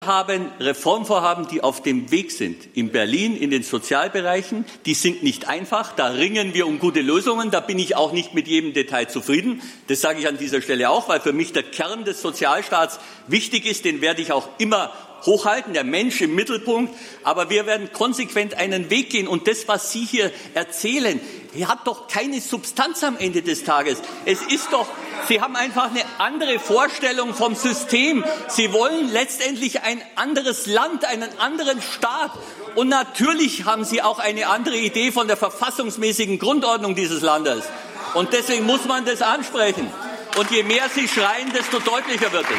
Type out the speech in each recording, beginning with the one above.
haben Reformvorhaben, die auf dem Weg sind. In Berlin, in den Sozialbereichen, die sind nicht einfach. Da ringen wir um gute Lösungen. Da bin ich auch nicht mit jedem Detail zufrieden. Das sage ich an dieser Stelle auch, weil für mich der Kern des Sozialstaats wichtig ist. Den werde ich auch immer hochhalten, der Mensch im Mittelpunkt. Aber wir werden konsequent einen Weg gehen. Und das, was Sie hier erzählen, hat doch keine Substanz am Ende des Tages. Es ist doch, Sie haben einfach eine andere Vorstellung vom System. Sie wollen letztendlich ein anderes Land, einen anderen Staat. Und natürlich haben Sie auch eine andere Idee von der verfassungsmäßigen Grundordnung dieses Landes. Und deswegen muss man das ansprechen. Und je mehr Sie schreien, desto deutlicher wird es.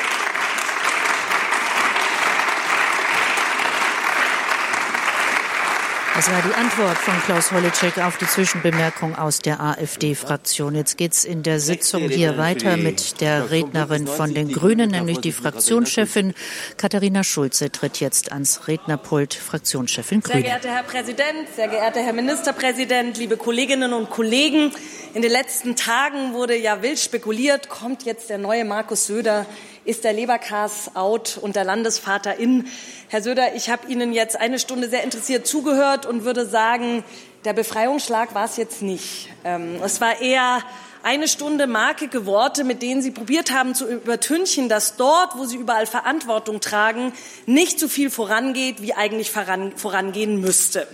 Das war die Antwort von Klaus Holleczek auf die Zwischenbemerkung aus der AfD-Fraktion. Jetzt geht's in der Sitzung hier weiter mit der Rednerin von den Grünen, nämlich die Fraktionschefin Katharina Schulze tritt jetzt ans Rednerpult. Fraktionschefin Grüne. Sehr geehrter Herr Präsident, sehr geehrter Herr Ministerpräsident, liebe Kolleginnen und Kollegen! In den letzten Tagen wurde ja wild spekuliert, kommt jetzt der neue Markus Söder, ist der Leberkas out und der Landesvater in. Herr Söder, ich habe Ihnen jetzt eine Stunde sehr interessiert zugehört und würde sagen, der Befreiungsschlag war es jetzt nicht. Es war eher eine Stunde markige Worte, mit denen Sie probiert haben zu übertünchen, dass dort, wo Sie überall Verantwortung tragen, nicht so viel vorangeht, wie eigentlich vorangehen müsste.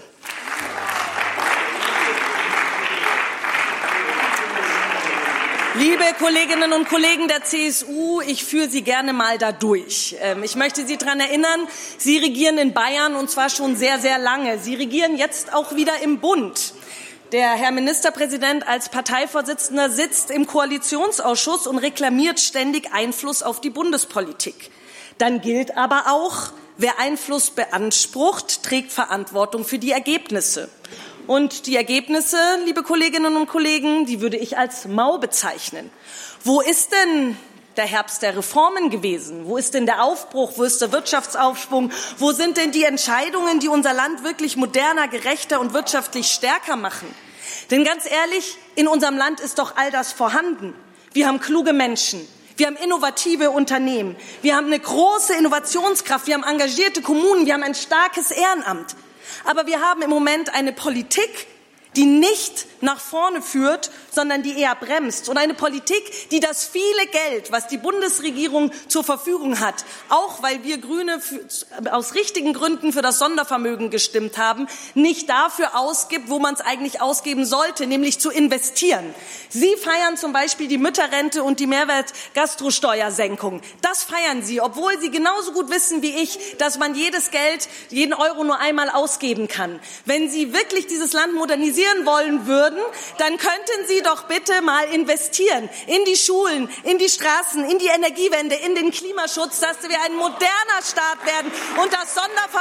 Liebe Kolleginnen und Kollegen der CSU, ich führe Sie gerne mal da durch. Ich möchte Sie daran erinnern, Sie regieren in Bayern und zwar schon sehr, sehr lange. Sie regieren jetzt auch wieder im Bund. Der Herr Ministerpräsident als Parteivorsitzender sitzt im Koalitionsausschuss und reklamiert ständig Einfluss auf die Bundespolitik. Dann gilt aber auch, wer Einfluss beansprucht, trägt Verantwortung für die Ergebnisse. Und die Ergebnisse, liebe Kolleginnen und Kollegen, die würde ich als mau bezeichnen. Wo ist denn der Herbst der Reformen gewesen? Wo ist denn der Aufbruch? Wo ist der Wirtschaftsaufschwung? Wo sind denn die Entscheidungen, die unser Land wirklich moderner, gerechter und wirtschaftlich stärker machen? Denn ganz ehrlich, in unserem Land ist doch all das vorhanden. Wir haben kluge Menschen. Wir haben innovative Unternehmen. Wir haben eine große Innovationskraft. Wir haben engagierte Kommunen. Wir haben ein starkes Ehrenamt. Aber wir haben im Moment eine Politik, die nicht nach vorne führt, sondern die eher bremst. Und eine Politik, die das viele Geld, was die Bundesregierung zur Verfügung hat, auch weil wir Grüne aus richtigen Gründen für das Sondervermögen gestimmt haben, nicht dafür ausgibt, wo man es eigentlich ausgeben sollte, nämlich zu investieren. Sie feiern zum Beispiel die Mütterrente und die Mehrwertgastrosteuersenkung. Das feiern Sie, obwohl Sie genauso gut wissen wie ich, dass man jedes Geld, jeden Euro nur einmal ausgeben kann. Wenn Sie wirklich dieses Land modernisieren wollen würden, dann könnten Sie doch bitte mal investieren in die Schulen, in die Straßen, in die Energiewende, in den Klimaschutz, dass wir ein moderner Staat werden und das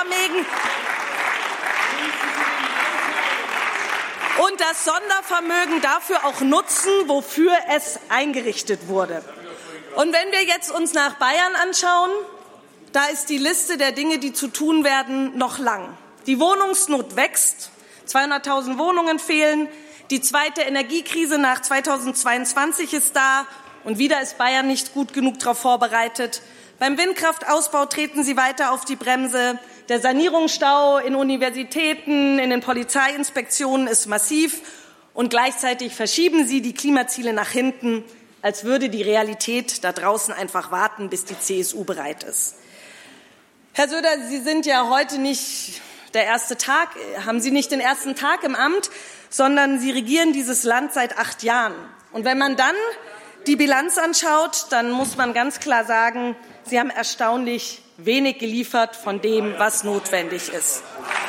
Sondervermögen dafür auch nutzen, wofür es eingerichtet wurde. Und wenn wir jetzt uns nach Bayern anschauen, da ist die Liste der Dinge, die zu tun werden, noch lang. Die Wohnungsnot wächst. 200.000 Wohnungen fehlen. Die zweite Energiekrise nach 2022 ist da. Und wieder ist Bayern nicht gut genug darauf vorbereitet. Beim Windkraftausbau treten Sie weiter auf die Bremse. Der Sanierungsstau in Universitäten, in den Polizeiinspektionen ist massiv. Und gleichzeitig verschieben Sie die Klimaziele nach hinten, als würde die Realität da draußen einfach warten, bis die CSU bereit ist. Herr Söder, Sie sind ja heute nicht der erste Tag, haben Sie nicht den ersten Tag im Amt, sondern Sie regieren dieses Land seit 8 Jahren. Und wenn man dann die Bilanz anschaut, dann muss man ganz klar sagen, Sie haben erstaunlich wenig geliefert von dem, was notwendig ist.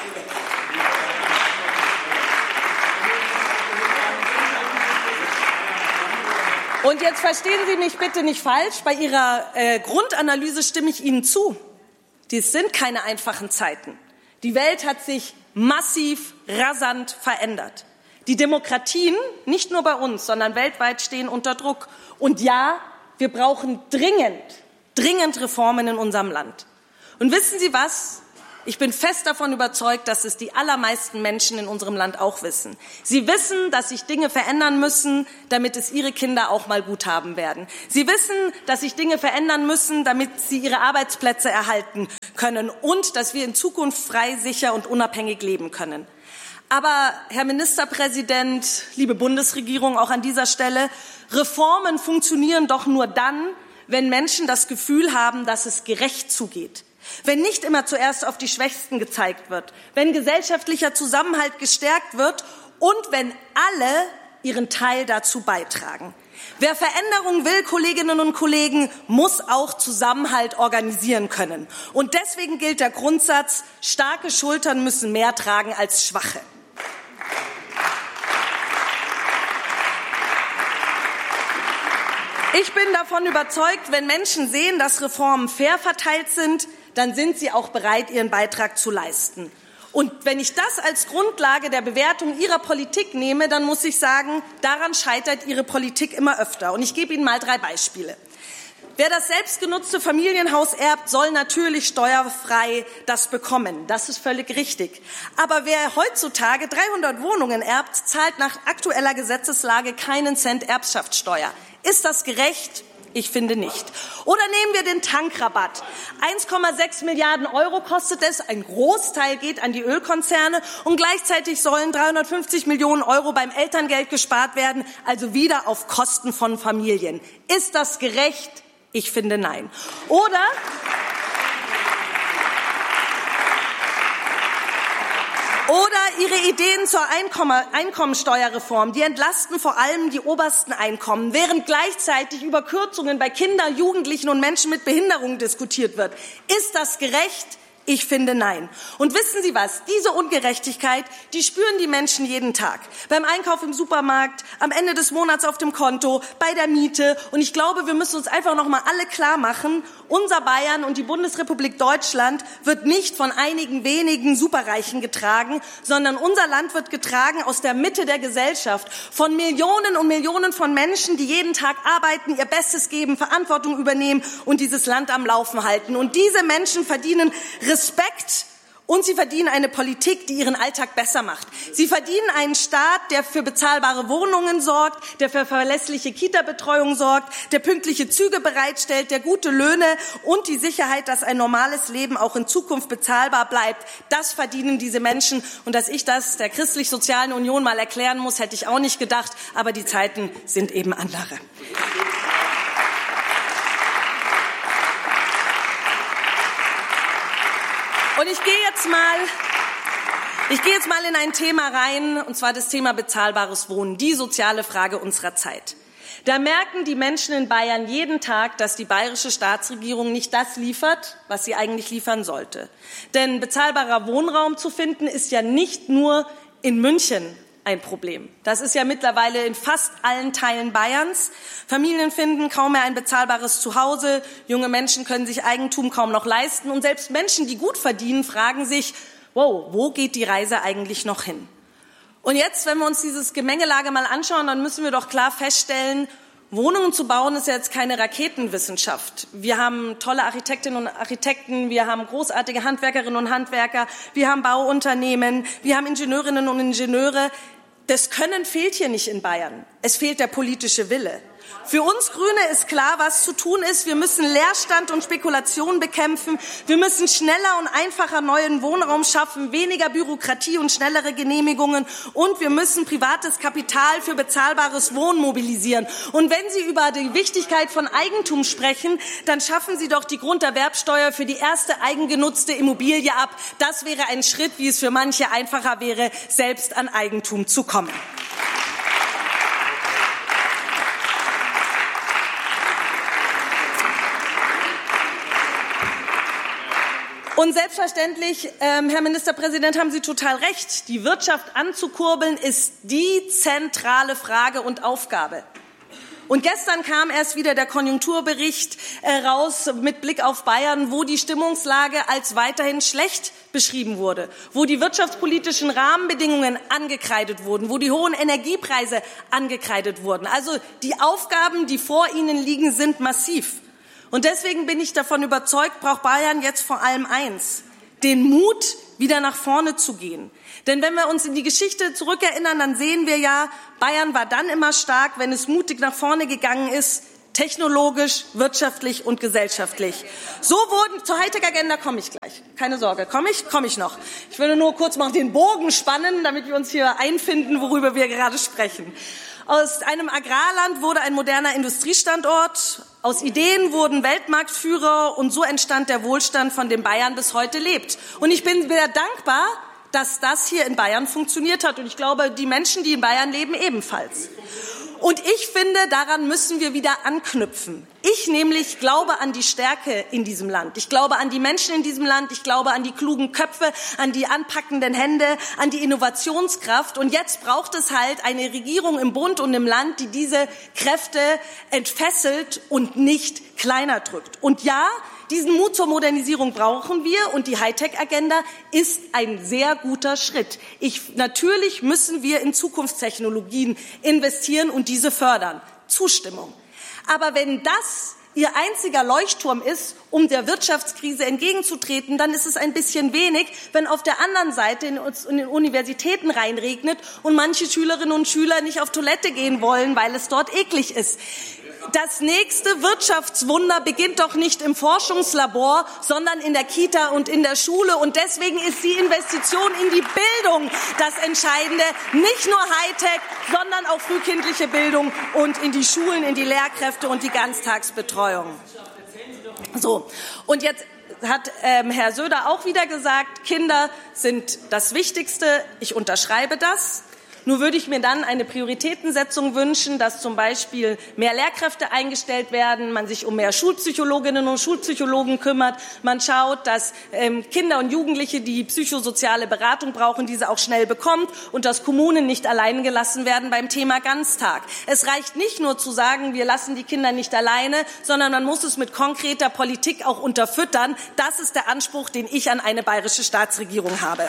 Und jetzt verstehen Sie mich bitte nicht falsch, bei Ihrer Grundanalyse stimme ich Ihnen zu. Dies sind keine einfachen Zeiten. Die Welt hat sich massiv, rasant verändert. Die Demokratien, nicht nur bei uns, sondern weltweit, stehen unter Druck. Und ja, wir brauchen dringend Reformen in unserem Land. Und wissen Sie was? ich bin fest davon überzeugt, dass es die allermeisten Menschen in unserem Land auch wissen. Sie wissen, dass sich Dinge verändern müssen, damit es ihre Kinder auch mal gut haben werden. Sie wissen, dass sich Dinge verändern müssen, damit sie ihre Arbeitsplätze erhalten können und dass wir in Zukunft frei, sicher und unabhängig leben können. Aber, Herr Ministerpräsident, liebe Bundesregierung, auch an dieser Stelle, Reformen funktionieren doch nur dann, wenn Menschen das Gefühl haben, dass es gerecht zugeht. Wenn nicht immer zuerst auf die Schwächsten gezeigt wird, wenn gesellschaftlicher Zusammenhalt gestärkt wird und wenn alle ihren Teil dazu beitragen. Wer Veränderung will, Kolleginnen und Kollegen, muss auch Zusammenhalt organisieren können. Und deswegen gilt der Grundsatz, starke Schultern müssen mehr tragen als schwache. Ich bin davon überzeugt, wenn Menschen sehen, dass Reformen fair verteilt sind, dann sind sie auch bereit, ihren Beitrag zu leisten. Und wenn ich das als Grundlage der Bewertung Ihrer Politik nehme, dann muss ich sagen, daran scheitert Ihre Politik immer öfter. Und ich gebe Ihnen mal 3 Beispiele. Wer das selbstgenutzte Familienhaus erbt, soll natürlich steuerfrei das bekommen. Das ist völlig richtig. Aber wer heutzutage 300 Wohnungen erbt, zahlt nach aktueller Gesetzeslage keinen Cent Erbschaftssteuer. Ist das gerecht? Ich finde nicht. Oder nehmen wir den Tankrabatt. 1,6 Milliarden Euro kostet es. Ein Großteil geht an die Ölkonzerne. Und gleichzeitig sollen 350 Millionen Euro beim Elterngeld gespart werden. Also wieder auf Kosten von Familien. Ist das gerecht? Ich finde nein. Oder Ihre Ideen zur Einkommensteuerreform, die entlasten vor allem die obersten Einkommen, während gleichzeitig über Kürzungen bei Kindern, Jugendlichen und Menschen mit Behinderungen diskutiert wird. Ist das gerecht? Ich finde nein. Und wissen Sie was? Diese Ungerechtigkeit, die spüren die Menschen jeden Tag. Beim Einkauf im Supermarkt, am Ende des Monats auf dem Konto, bei der Miete. Und ich glaube, wir müssen uns einfach noch mal alle klar machen, unser Bayern und die Bundesrepublik Deutschland wird nicht von einigen wenigen Superreichen getragen, sondern unser Land wird getragen aus der Mitte der Gesellschaft, von Millionen und Millionen von Menschen, die jeden Tag arbeiten, ihr Bestes geben, Verantwortung übernehmen und dieses Land am Laufen halten. Und diese Menschen verdienen Respekt und sie verdienen eine Politik, die ihren Alltag besser macht. Sie verdienen einen Staat, der für bezahlbare Wohnungen sorgt, der für verlässliche Kita-Betreuung sorgt, der pünktliche Züge bereitstellt, der gute Löhne und die Sicherheit, dass ein normales Leben auch in Zukunft bezahlbar bleibt. Das verdienen diese Menschen. Und dass ich das der Christlich-Sozialen Union mal erklären muss, hätte ich auch nicht gedacht. Aber die Zeiten sind eben andere. Und ich gehe jetzt mal in ein Thema rein, und zwar das Thema bezahlbares Wohnen, die soziale Frage unserer Zeit. Da merken die Menschen in Bayern jeden Tag, dass die bayerische Staatsregierung nicht das liefert, was sie eigentlich liefern sollte. Denn bezahlbarer Wohnraum zu finden, ist ja nicht nur in München ein Problem. Das ist ja mittlerweile in fast allen Teilen Bayerns. Familien finden kaum mehr ein bezahlbares Zuhause. Junge Menschen können sich Eigentum kaum noch leisten. Und selbst Menschen, die gut verdienen, fragen sich, wow, wo geht die Reise eigentlich noch hin? Und jetzt, wenn wir uns dieses Gemengelage mal anschauen, dann müssen wir doch klar feststellen, Wohnungen zu bauen ist ja jetzt keine Raketenwissenschaft. Wir haben tolle Architektinnen und Architekten, wir haben großartige Handwerkerinnen und Handwerker, wir haben Bauunternehmen, wir haben Ingenieurinnen und Ingenieure. Das Können fehlt hier nicht in Bayern. Es fehlt der politische Wille. Für uns Grüne ist klar, was zu tun ist. Wir müssen Leerstand und Spekulation bekämpfen. Wir müssen schneller und einfacher neuen Wohnraum schaffen, weniger Bürokratie und schnellere Genehmigungen. Und wir müssen privates Kapital für bezahlbares Wohnen mobilisieren. Und wenn Sie über die Wichtigkeit von Eigentum sprechen, dann schaffen Sie doch die Grunderwerbsteuer für die erste eigengenutzte Immobilie ab. Das wäre ein Schritt, wie es für manche einfacher wäre, selbst an Eigentum zu kommen. Und selbstverständlich, Herr Ministerpräsident, haben Sie total recht. Die Wirtschaft anzukurbeln ist die zentrale Frage und Aufgabe. Und gestern kam erst wieder der Konjunkturbericht raus mit Blick auf Bayern, wo die Stimmungslage als weiterhin schlecht beschrieben wurde, wo die wirtschaftspolitischen Rahmenbedingungen angekreidet wurden, wo die hohen Energiepreise angekreidet wurden. Also die Aufgaben, die vor Ihnen liegen, sind massiv. Und deswegen bin ich davon überzeugt, braucht Bayern jetzt vor allem eins: den Mut, wieder nach vorne zu gehen. Denn wenn wir uns in die Geschichte zurückerinnern, dann sehen wir ja, Bayern war dann immer stark, wenn es mutig nach vorne gegangen ist, technologisch, wirtschaftlich und gesellschaftlich. So wurden, zur Hightech-Agenda komme ich gleich, keine Sorge, komme ich noch. Ich will nur kurz mal den Bogen spannen, damit wir uns hier einfinden, worüber wir gerade sprechen. Aus einem Agrarland wurde ein moderner Industriestandort, aus Ideen wurden Weltmarktführer und so entstand der Wohlstand, von dem Bayern bis heute lebt. Und ich bin sehr dankbar, dass das hier in Bayern funktioniert hat und ich glaube, die Menschen, die in Bayern leben, ebenfalls. Und ich finde, daran müssen wir wieder anknüpfen. Ich nämlich glaube an die Stärke in diesem Land. Ich glaube an die Menschen in diesem Land. Ich glaube an die klugen Köpfe, an die anpackenden Hände, an die Innovationskraft. Und jetzt braucht es halt eine Regierung im Bund und im Land, die diese Kräfte entfesselt und nicht kleiner drückt. Und ja, diesen Mut zur Modernisierung brauchen wir und die Hightech-Agenda ist ein sehr guter Schritt. Natürlich müssen wir in Zukunftstechnologien investieren und diese fördern. Zustimmung. Aber wenn das Ihr einziger Leuchtturm ist, um der Wirtschaftskrise entgegenzutreten, dann ist es ein bisschen wenig, wenn auf der anderen Seite in den Universitäten reinregnet und manche Schülerinnen und Schüler nicht auf Toilette gehen wollen, weil es dort eklig ist. Das nächste Wirtschaftswunder beginnt doch nicht im Forschungslabor, sondern in der Kita und in der Schule. Und deswegen ist die Investition in die Bildung das Entscheidende. Nicht nur Hightech, sondern auch frühkindliche Bildung und in die Schulen, in die Lehrkräfte und die Ganztagsbetreuung. So, und jetzt hat Herr Söder auch wieder gesagt, Kinder sind das Wichtigste. Ich unterschreibe das. Nur würde ich mir dann eine Prioritätensetzung wünschen, dass zum Beispiel mehr Lehrkräfte eingestellt werden, man sich um mehr Schulpsychologinnen und Schulpsychologen kümmert, man schaut, dass Kinder und Jugendliche, die psychosoziale Beratung brauchen, diese auch schnell bekommt und dass Kommunen nicht allein gelassen werden beim Thema Ganztag. Es reicht nicht nur zu sagen, wir lassen die Kinder nicht alleine, sondern man muss es mit konkreter Politik auch unterfüttern. Das ist der Anspruch, den ich an eine bayerische Staatsregierung habe.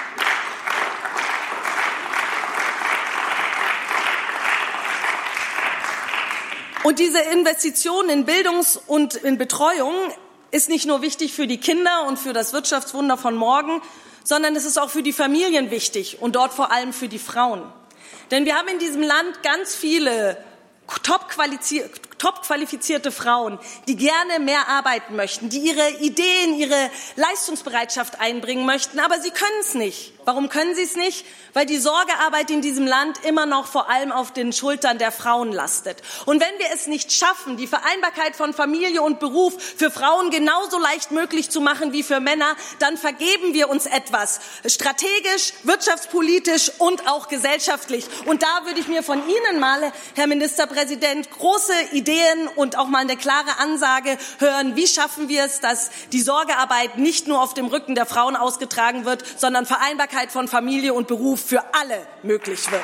Und diese Investition in Bildung und in Betreuung ist nicht nur wichtig für die Kinder und für das Wirtschaftswunder von morgen, sondern es ist auch für die Familien wichtig und dort vor allem für die Frauen. Denn wir haben in diesem Land ganz viele top qualifizierte Frauen, die gerne mehr arbeiten möchten, die ihre Ideen, ihre Leistungsbereitschaft einbringen möchten, aber sie können es nicht. Warum können sie es nicht? Weil die Sorgearbeit in diesem Land immer noch vor allem auf den Schultern der Frauen lastet. Und wenn wir es nicht schaffen, die Vereinbarkeit von Familie und Beruf für Frauen genauso leicht möglich zu machen wie für Männer, dann vergeben wir uns etwas. Strategisch, wirtschaftspolitisch und auch gesellschaftlich. Und da würde ich mir von Ihnen mal, Herr Ministerpräsident, große Ideen und auch mal eine klare Ansage hören. Wie schaffen wir es, dass die Sorgearbeit nicht nur auf dem Rücken der Frauen ausgetragen wird, sondern Vereinbarkeit von Familie und Beruf für alle möglich wird.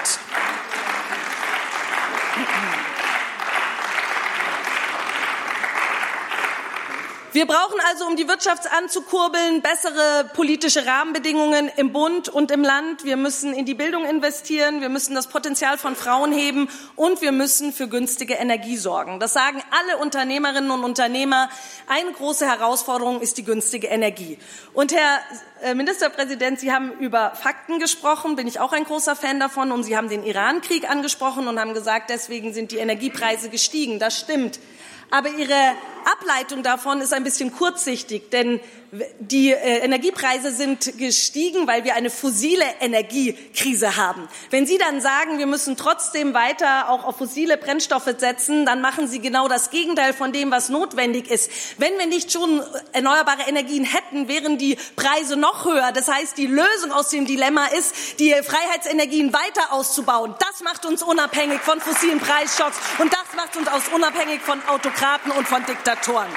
Wir brauchen also, um die Wirtschaft anzukurbeln, bessere politische Rahmenbedingungen im Bund und im Land. Wir müssen in die Bildung investieren, wir müssen das Potenzial von Frauen heben und wir müssen für günstige Energie sorgen. Das sagen alle Unternehmerinnen und Unternehmer. Eine große Herausforderung ist die günstige Energie. Und Herr Ministerpräsident, Sie haben über Fakten gesprochen, bin ich auch ein großer Fan davon. Und Sie haben den Iran-Krieg angesprochen und haben gesagt, deswegen sind die Energiepreise gestiegen. Das stimmt. Aber Ihre Ableitung davon ist ein bisschen kurzsichtig, denn die Energiepreise sind gestiegen, weil wir eine fossile Energiekrise haben. Wenn Sie dann sagen, wir müssen trotzdem weiter auch auf fossile Brennstoffe setzen, dann machen Sie genau das Gegenteil von dem, was notwendig ist. Wenn wir nicht schon erneuerbare Energien hätten, wären die Preise noch höher. Das heißt, die Lösung aus dem Dilemma ist, die Freiheitsenergien weiter auszubauen. Das macht uns unabhängig von fossilen Preisschocks und das macht uns unabhängig von Autokraten und von Diktatoren.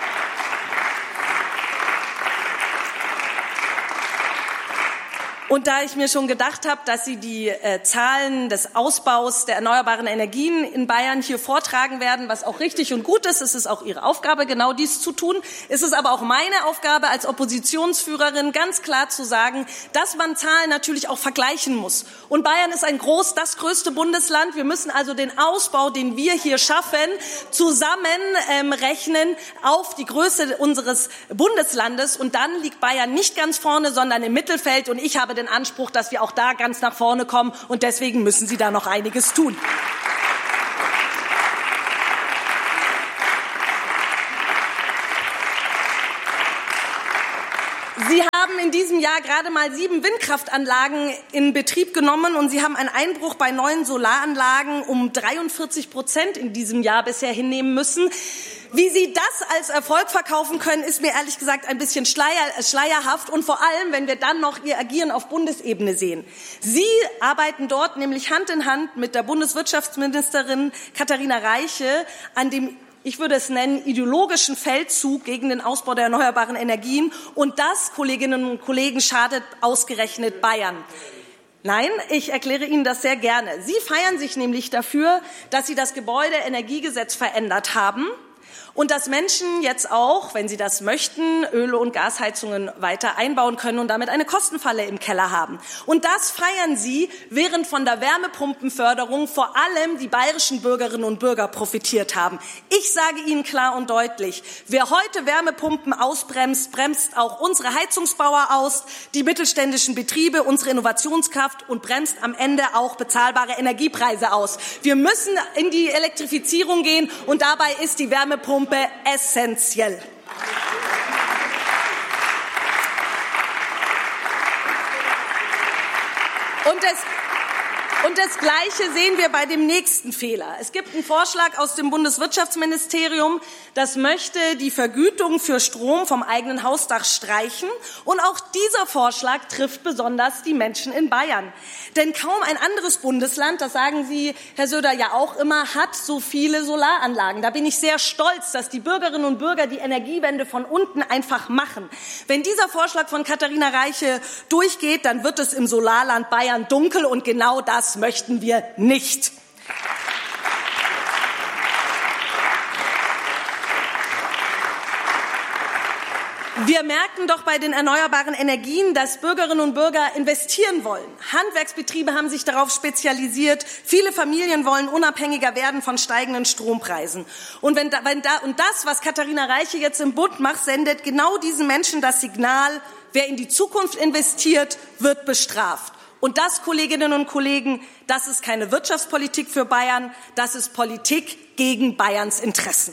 Und da ich mir schon gedacht habe, dass Sie die Zahlen des Ausbaus der erneuerbaren Energien in Bayern hier vortragen werden, was auch richtig und gut ist, ist es auch Ihre Aufgabe, genau dies zu tun. Ist es aber auch meine Aufgabe als Oppositionsführerin, ganz klar zu sagen, dass man Zahlen natürlich auch vergleichen muss. Und Bayern ist das größte Bundesland. Wir müssen also den Ausbau, den wir hier schaffen, zusammenrechnen auf die Größe unseres Bundeslandes. Und dann liegt Bayern nicht ganz vorne, sondern im Mittelfeld. Und ich habe den Anspruch, dass wir auch da ganz nach vorne kommen. Und deswegen müssen Sie da noch einiges tun. Sie haben in diesem Jahr gerade mal 7 Windkraftanlagen in Betrieb genommen und Sie haben einen Einbruch bei neuen Solaranlagen um 43% in diesem Jahr bisher hinnehmen müssen. Wie Sie das als Erfolg verkaufen können, ist mir ehrlich gesagt ein bisschen schleierhaft und vor allem, wenn wir dann noch Ihr Agieren auf Bundesebene sehen. Sie arbeiten dort nämlich Hand in Hand mit der Bundeswirtschaftsministerin Katharina Reiche an dem, ich würde es nennen, ideologischen Feldzug gegen den Ausbau der erneuerbaren Energien. Und das, Kolleginnen und Kollegen, schadet ausgerechnet Bayern. Nein, ich erkläre Ihnen das sehr gerne. Sie feiern sich nämlich dafür, dass Sie das Gebäudeenergiegesetz verändert haben und dass Menschen jetzt auch, wenn sie das möchten, Öl- und Gasheizungen weiter einbauen können und damit eine Kostenfalle im Keller haben. Und das feiern Sie, während von der Wärmepumpenförderung vor allem die bayerischen Bürgerinnen und Bürger profitiert haben. Ich sage Ihnen klar und deutlich, wer heute Wärmepumpen ausbremst, bremst auch unsere Heizungsbauer aus, die mittelständischen Betriebe, unsere Innovationskraft und bremst am Ende auch bezahlbare Energiepreise aus. Wir müssen in die Elektrifizierung gehen und dabei ist die Wärmepumpe essentiell. Und das Gleiche sehen wir bei dem nächsten Fehler. Es gibt einen Vorschlag aus dem Bundeswirtschaftsministerium, das möchte die Vergütung für Strom vom eigenen Hausdach streichen. Und auch dieser Vorschlag trifft besonders die Menschen in Bayern. Denn kaum ein anderes Bundesland, das sagen Sie, Herr Söder, ja auch immer, hat so viele Solaranlagen. Da bin ich sehr stolz, dass die Bürgerinnen und Bürger die Energiewende von unten einfach machen. Wenn dieser Vorschlag von Katharina Reiche durchgeht, dann wird es im Solarland Bayern dunkel und genau das möchten wir nicht. Wir merken doch bei den erneuerbaren Energien, dass Bürgerinnen und Bürger investieren wollen. Handwerksbetriebe haben sich darauf spezialisiert. Viele Familien wollen unabhängiger werden von steigenden Strompreisen. Und das, was Katharina Reiche jetzt im Bund macht, sendet genau diesen Menschen das Signal, wer in die Zukunft investiert, wird bestraft. Und das, Kolleginnen und Kollegen, das ist keine Wirtschaftspolitik für Bayern, das ist Politik gegen Bayerns Interessen.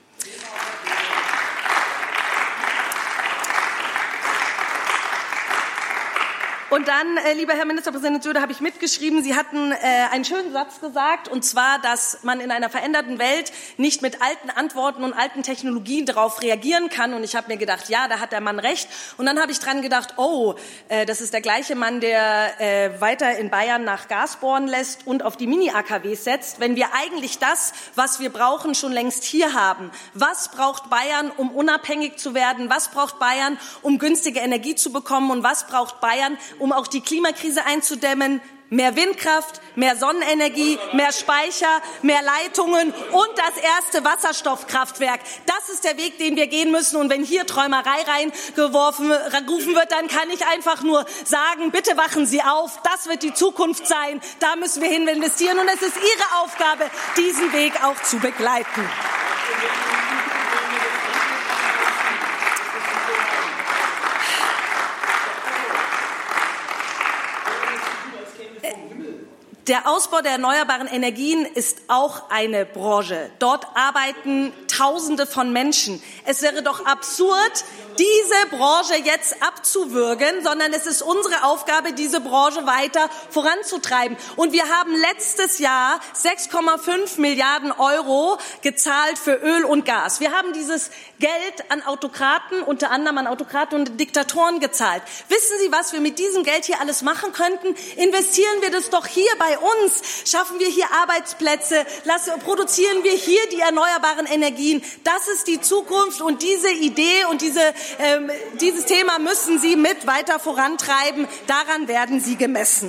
Und dann, lieber Herr Ministerpräsident Söder, habe ich mitgeschrieben, Sie hatten einen schönen Satz gesagt, und zwar, dass man in einer veränderten Welt nicht mit alten Antworten und alten Technologien darauf reagieren kann. Und ich habe mir gedacht, ja, da hat der Mann recht. Und dann habe ich dran gedacht, das ist der gleiche Mann, der weiter in Bayern nach Gas bohren lässt und auf die Mini-AKWs setzt, wenn wir eigentlich das, was wir brauchen, schon längst hier haben. Was braucht Bayern, um unabhängig zu werden? Was braucht Bayern, um günstige Energie zu bekommen? Und was braucht Bayern, um auch die Klimakrise einzudämmen? Mehr Windkraft, mehr Sonnenenergie, mehr Speicher, mehr Leitungen und das erste Wasserstoffkraftwerk. Das ist der Weg, den wir gehen müssen. Und wenn hier Träumerei reingerufen wird, dann kann ich einfach nur sagen, bitte wachen Sie auf. Das wird die Zukunft sein. Da müssen wir hin investieren. Und es ist Ihre Aufgabe, diesen Weg auch zu begleiten. Der Ausbau der erneuerbaren Energien ist auch eine Branche. Dort arbeiten Tausende von Menschen. Es wäre doch absurd, diese Branche jetzt abzuwürgen, sondern es ist unsere Aufgabe, diese Branche weiter voranzutreiben. Und wir haben letztes Jahr 6,5 Milliarden € gezahlt für Öl und Gas. Wir haben dieses Geld an Autokraten, unter anderem an Autokraten und Diktatoren gezahlt. Wissen Sie, was wir mit diesem Geld hier alles machen könnten? Investieren wir das doch hier bei uns. Schaffen wir hier Arbeitsplätze, produzieren wir hier die erneuerbaren Energien. Das ist die Zukunft und diese Idee und dieses Thema müssen Sie mit weiter vorantreiben. Daran werden Sie gemessen.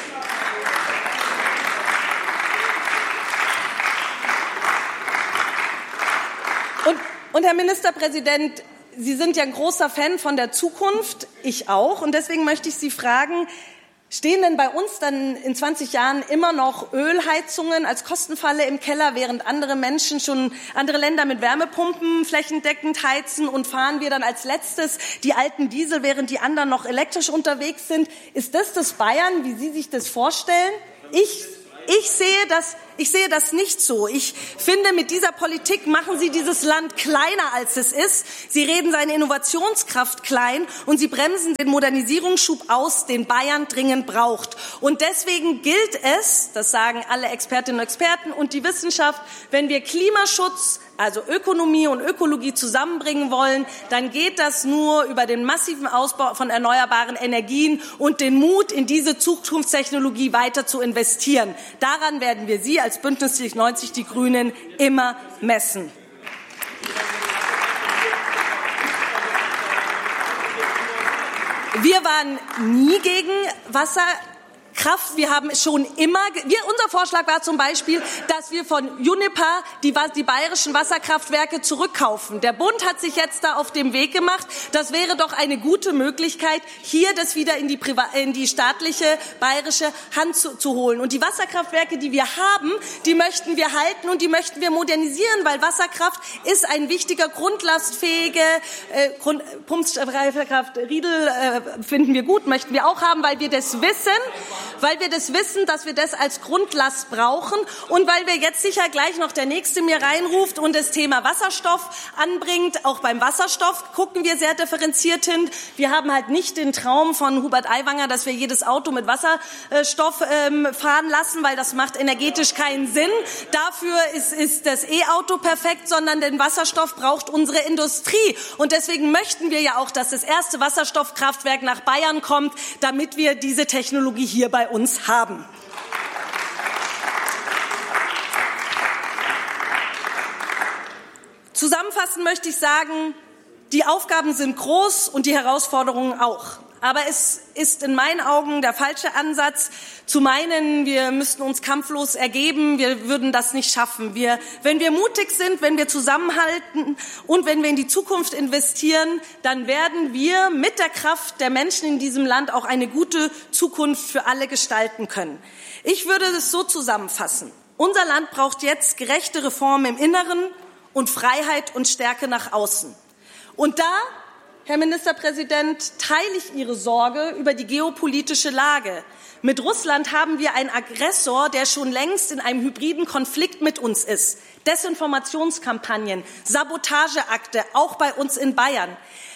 Und Herr Ministerpräsident, Sie sind ja ein großer Fan von der Zukunft, ich auch. Und deswegen möchte ich Sie fragen, stehen denn bei uns dann in 20 Jahren immer noch Ölheizungen als Kostenfalle im Keller, während andere Länder mit Wärmepumpen flächendeckend heizen, und fahren wir dann als letztes die alten Diesel, während die anderen noch elektrisch unterwegs sind? Ist das Bayern, wie Sie sich das vorstellen? Ich sehe das nicht so. Ich finde, mit dieser Politik machen Sie dieses Land kleiner, als es ist. Sie reden seine Innovationskraft klein und Sie bremsen den Modernisierungsschub aus, den Bayern dringend braucht. Und deswegen gilt es, das sagen alle Expertinnen und Experten und die Wissenschaft, wenn wir Klimaschutz, also Ökonomie und Ökologie zusammenbringen wollen, dann geht das nur über den massiven Ausbau von erneuerbaren Energien und den Mut, in diese Zukunftstechnologie weiter zu investieren. Daran werden wir Sie als Bündnis 90 Die Grünen immer messen. Wir waren nie gegen Wasserkraft. Wir haben schon immer, unser Vorschlag war zum Beispiel, dass wir von Uniper die bayerischen Wasserkraftwerke zurückkaufen. Der Bund hat sich jetzt da auf den Weg gemacht. Das wäre doch eine gute Möglichkeit, hier das wieder in die staatliche bayerische Hand zu holen. Und die Wasserkraftwerke, die wir haben, die möchten wir halten und die möchten wir modernisieren, weil Wasserkraft ist ein wichtiger grundlastfähige Pumpkraft Riedel finden wir gut, möchten wir auch haben, weil wir das wissen, dass wir das als Grundlast brauchen und weil wir jetzt sicher gleich noch der Nächste mir reinruft und das Thema Wasserstoff anbringt. Auch beim Wasserstoff gucken wir sehr differenziert hin. Wir haben halt nicht den Traum von Hubert Aiwanger, dass wir jedes Auto mit Wasserstoff fahren lassen, weil das macht energetisch keinen Sinn. Dafür ist das E-Auto perfekt, sondern den Wasserstoff braucht unsere Industrie. Und deswegen möchten wir ja auch, dass das erste Wasserstoffkraftwerk nach Bayern kommt, damit wir diese Technologie hier bei uns haben. Zusammenfassend möchte ich sagen, die Aufgaben sind groß und die Herausforderungen auch. Aber es ist in meinen Augen der falsche Ansatz, zu meinen, wir müssten uns kampflos ergeben, wir würden das nicht schaffen. Wenn wir mutig sind, wenn wir zusammenhalten und wenn wir in die Zukunft investieren, dann werden wir mit der Kraft der Menschen in diesem Land auch eine gute Zukunft für alle gestalten können. Ich würde es so zusammenfassen. Unser Land braucht jetzt gerechte Reformen im Inneren und Freiheit und Stärke nach außen. Und da, Herr Ministerpräsident, teile ich Ihre Sorge über die geopolitische Lage. Mit Russland haben wir einen Aggressor, der schon längst in einem hybriden Konflikt mit uns ist. Desinformationskampagnen, Sabotageakte, auch bei uns in Bayern.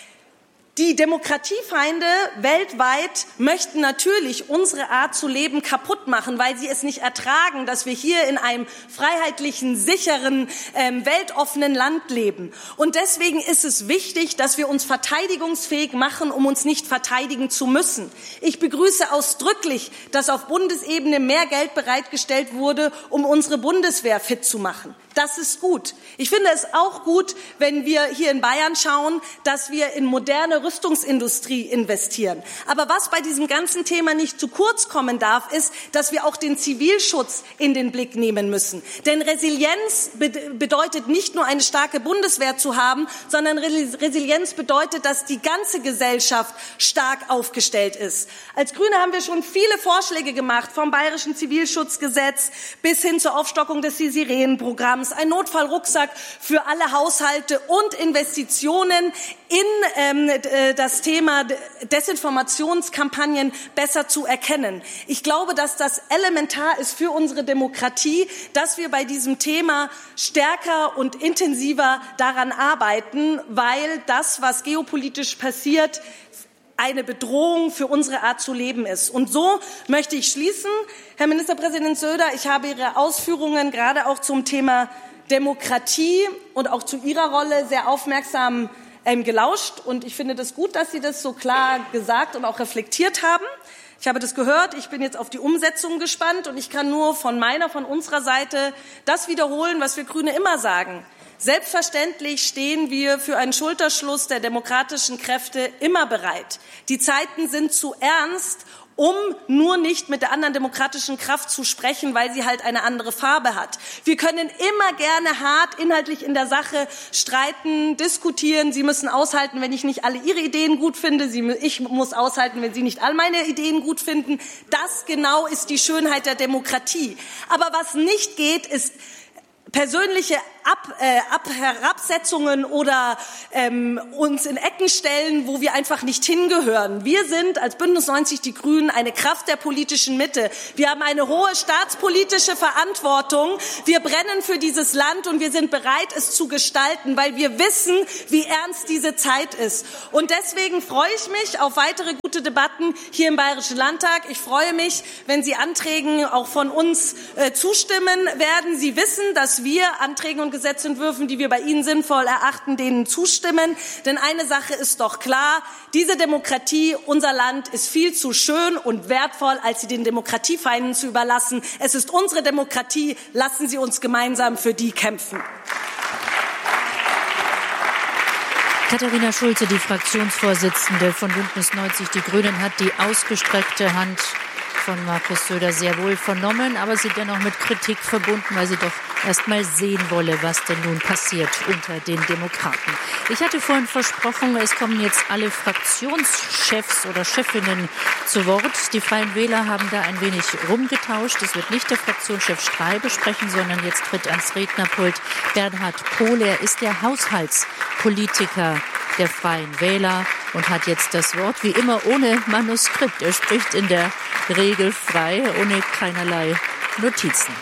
Die Demokratiefeinde weltweit möchten natürlich unsere Art zu leben kaputt machen, weil sie es nicht ertragen, dass wir hier in einem freiheitlichen, sicheren, weltoffenen Land leben. Und deswegen ist es wichtig, dass wir uns verteidigungsfähig machen, um uns nicht verteidigen zu müssen. Ich begrüße ausdrücklich, dass auf Bundesebene mehr Geld bereitgestellt wurde, um unsere Bundeswehr fit zu machen. Das ist gut. Ich finde es auch gut, wenn wir hier in Bayern schauen, dass wir in moderne Rüstungsindustrie investieren. Aber was bei diesem ganzen Thema nicht zu kurz kommen darf, ist, dass wir auch den Zivilschutz in den Blick nehmen müssen. Denn Resilienz bedeutet nicht nur eine starke Bundeswehr zu haben, sondern Resilienz bedeutet, dass die ganze Gesellschaft stark aufgestellt ist. Als Grüne haben wir schon viele Vorschläge gemacht, vom Bayerischen Zivilschutzgesetz bis hin zur Aufstockung des Sirenenprogramms, ein Notfallrucksack für alle Haushalte und Investitionen in das Thema Desinformationskampagnen besser zu erkennen. Ich glaube, dass das elementar ist für unsere Demokratie, dass wir bei diesem Thema stärker und intensiver daran arbeiten, weil das, was geopolitisch passiert, eine Bedrohung für unsere Art zu leben ist. Und so möchte ich schließen. Herr Ministerpräsident Söder, ich habe Ihre Ausführungen gerade auch zum Thema Demokratie und auch zu Ihrer Rolle sehr aufmerksam gelauscht. Und ich finde das gut, dass Sie das so klar gesagt und auch reflektiert haben. Ich habe das gehört, ich bin jetzt auf die Umsetzung gespannt und ich kann nur von unserer Seite das wiederholen, was wir Grüne immer sagen. Selbstverständlich stehen wir für einen Schulterschluss der demokratischen Kräfte immer bereit. Die Zeiten sind zu ernst, um nur nicht mit der anderen demokratischen Kraft zu sprechen, weil sie halt eine andere Farbe hat. Wir können immer gerne hart inhaltlich in der Sache streiten, diskutieren. Sie müssen aushalten, wenn ich nicht alle Ihre Ideen gut finde. Ich muss aushalten, wenn Sie nicht all meine Ideen gut finden. Das genau ist die Schönheit der Demokratie. Aber was nicht geht, ist persönliche Herabsetzungen oder uns in Ecken stellen, wo wir einfach nicht hingehören. Wir sind als Bündnis 90 Die Grünen eine Kraft der politischen Mitte. Wir haben eine hohe staatspolitische Verantwortung. Wir brennen für dieses Land und wir sind bereit, es zu gestalten, weil wir wissen, wie ernst diese Zeit ist. Und deswegen freue ich mich auf weitere gute Debatten hier im Bayerischen Landtag. Ich freue mich, wenn Sie Anträgen auch von uns zustimmen werden. Sie wissen, dass wir Anträgen und Gesetzentwürfen, die wir bei Ihnen sinnvoll erachten, denen zustimmen. Denn eine Sache ist doch klar, diese Demokratie, unser Land ist viel zu schön und wertvoll, als sie den Demokratiefeinden zu überlassen. Es ist unsere Demokratie, lassen Sie uns gemeinsam für die kämpfen. Katharina Schulze, die Fraktionsvorsitzende von Bündnis 90 Die Grünen, hat die ausgestreckte Hand von Markus Söder sehr wohl vernommen, aber sie dennoch mit Kritik verbunden, weil sie doch erst mal sehen wolle, was denn nun passiert unter den Demokraten. Ich hatte vorhin versprochen, es kommen jetzt alle Fraktionschefs oder Chefinnen zu Wort. Die Freien Wähler haben da ein wenig rumgetauscht. Es wird nicht der Fraktionschef Streibe sprechen, sondern jetzt tritt ans Rednerpult Bernhard Pohl. Er ist der Haushaltspolitiker der Freien Wähler und hat jetzt das Wort, wie immer ohne Manuskript. Er spricht in der Regel frei, ohne keinerlei Notizen.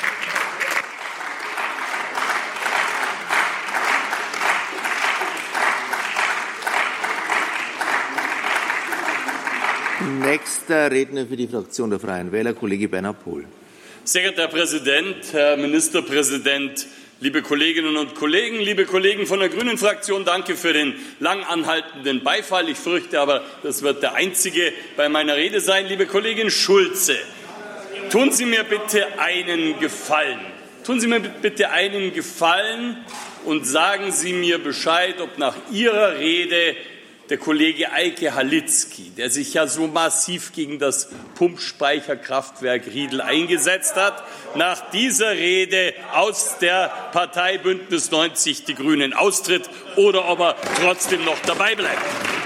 Nächster Redner für die Fraktion der Freien Wähler, Kollege Bernhard Pohl. Sehr geehrter Herr Präsident, Herr Ministerpräsident, liebe Kolleginnen und Kollegen, liebe Kollegen von der Grünen Fraktion, danke für den lang anhaltenden Beifall. Ich fürchte aber, das wird der einzige bei meiner Rede sein. Liebe Kollegin Schulze, tun Sie mir bitte einen Gefallen. Tun Sie mir bitte einen Gefallen und sagen Sie mir Bescheid, ob nach Ihrer Rede der Kollege Eike Halitzky, der sich ja so massiv gegen das Pumpspeicherkraftwerk Riedl eingesetzt hat, nach dieser Rede aus der Partei Bündnis 90 Die Grünen austritt oder ob er trotzdem noch dabei bleibt.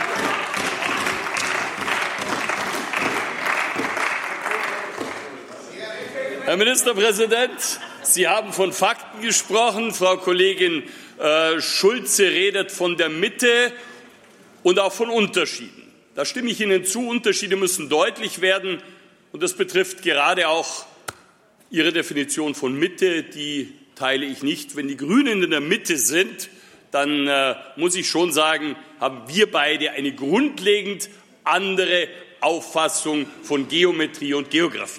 Herr Ministerpräsident, Sie haben von Fakten gesprochen. Frau Kollegin Schulze redet von der Mitte und auch von Unterschieden. Da stimme ich Ihnen zu. Unterschiede müssen deutlich werden. Und das betrifft gerade auch Ihre Definition von Mitte. Die teile ich nicht. Wenn die Grünen in der Mitte sind, dann muss ich schon sagen, haben wir beide eine grundlegend andere Auffassung von Geometrie und Geografie.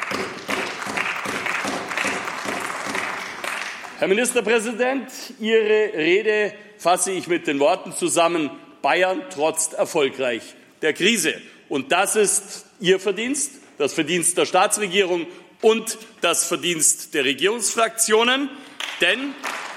Herr Ministerpräsident, Ihre Rede fasse ich mit den Worten zusammen: Bayern trotzt erfolgreich der Krise. Und das ist Ihr Verdienst, das Verdienst der Staatsregierung und das Verdienst der Regierungsfraktionen. Denn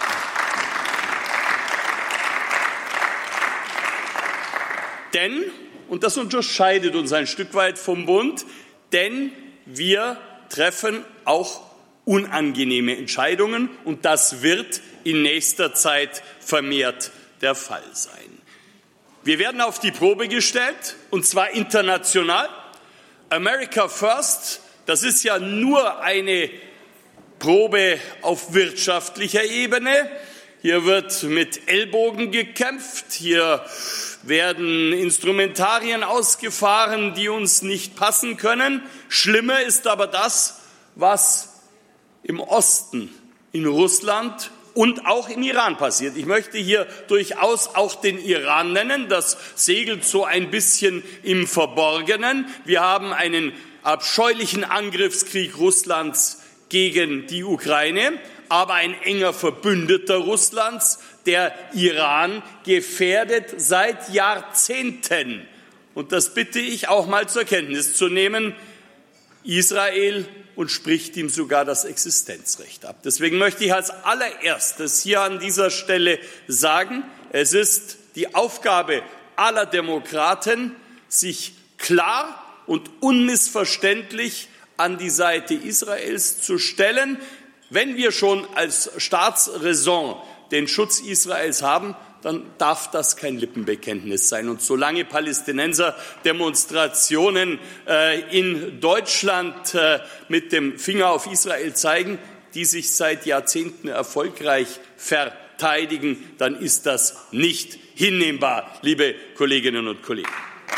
und das unterscheidet uns ein Stück weit vom Bund, denn wir treffen auch unangenehme Entscheidungen, und das wird in nächster Zeit vermehrt der Fall sein. Wir werden auf die Probe gestellt, und zwar international. America First, das ist ja nur eine Probe auf wirtschaftlicher Ebene. Hier wird mit Ellbogen gekämpft, hier werden Instrumentarien ausgefahren, die uns nicht passen können. Schlimmer ist aber das, was im Osten, in Russland und auch im Iran passiert. Ich möchte hier durchaus auch den Iran nennen. Das segelt so ein bisschen im Verborgenen. Wir haben einen abscheulichen Angriffskrieg Russlands gegen die Ukraine. aber ein enger Verbündeter Russlands. Der Iran gefährdet seit Jahrzehnten, und das bitte ich auch mal zur Kenntnis zu nehmen, Israel und spricht ihm sogar das Existenzrecht ab. Deswegen möchte ich als allererstes hier an dieser Stelle sagen, es ist die Aufgabe aller Demokraten, sich klar und unmissverständlich an die Seite Israels zu stellen. Wenn wir schon als Staatsräson den Schutz Israels haben, dann darf das kein Lippenbekenntnis sein. Und solange Palästinenser Demonstrationen in Deutschland mit dem Finger auf Israel zeigen, die sich seit Jahrzehnten erfolgreich verteidigen, dann ist das nicht hinnehmbar, liebe Kolleginnen und Kollegen.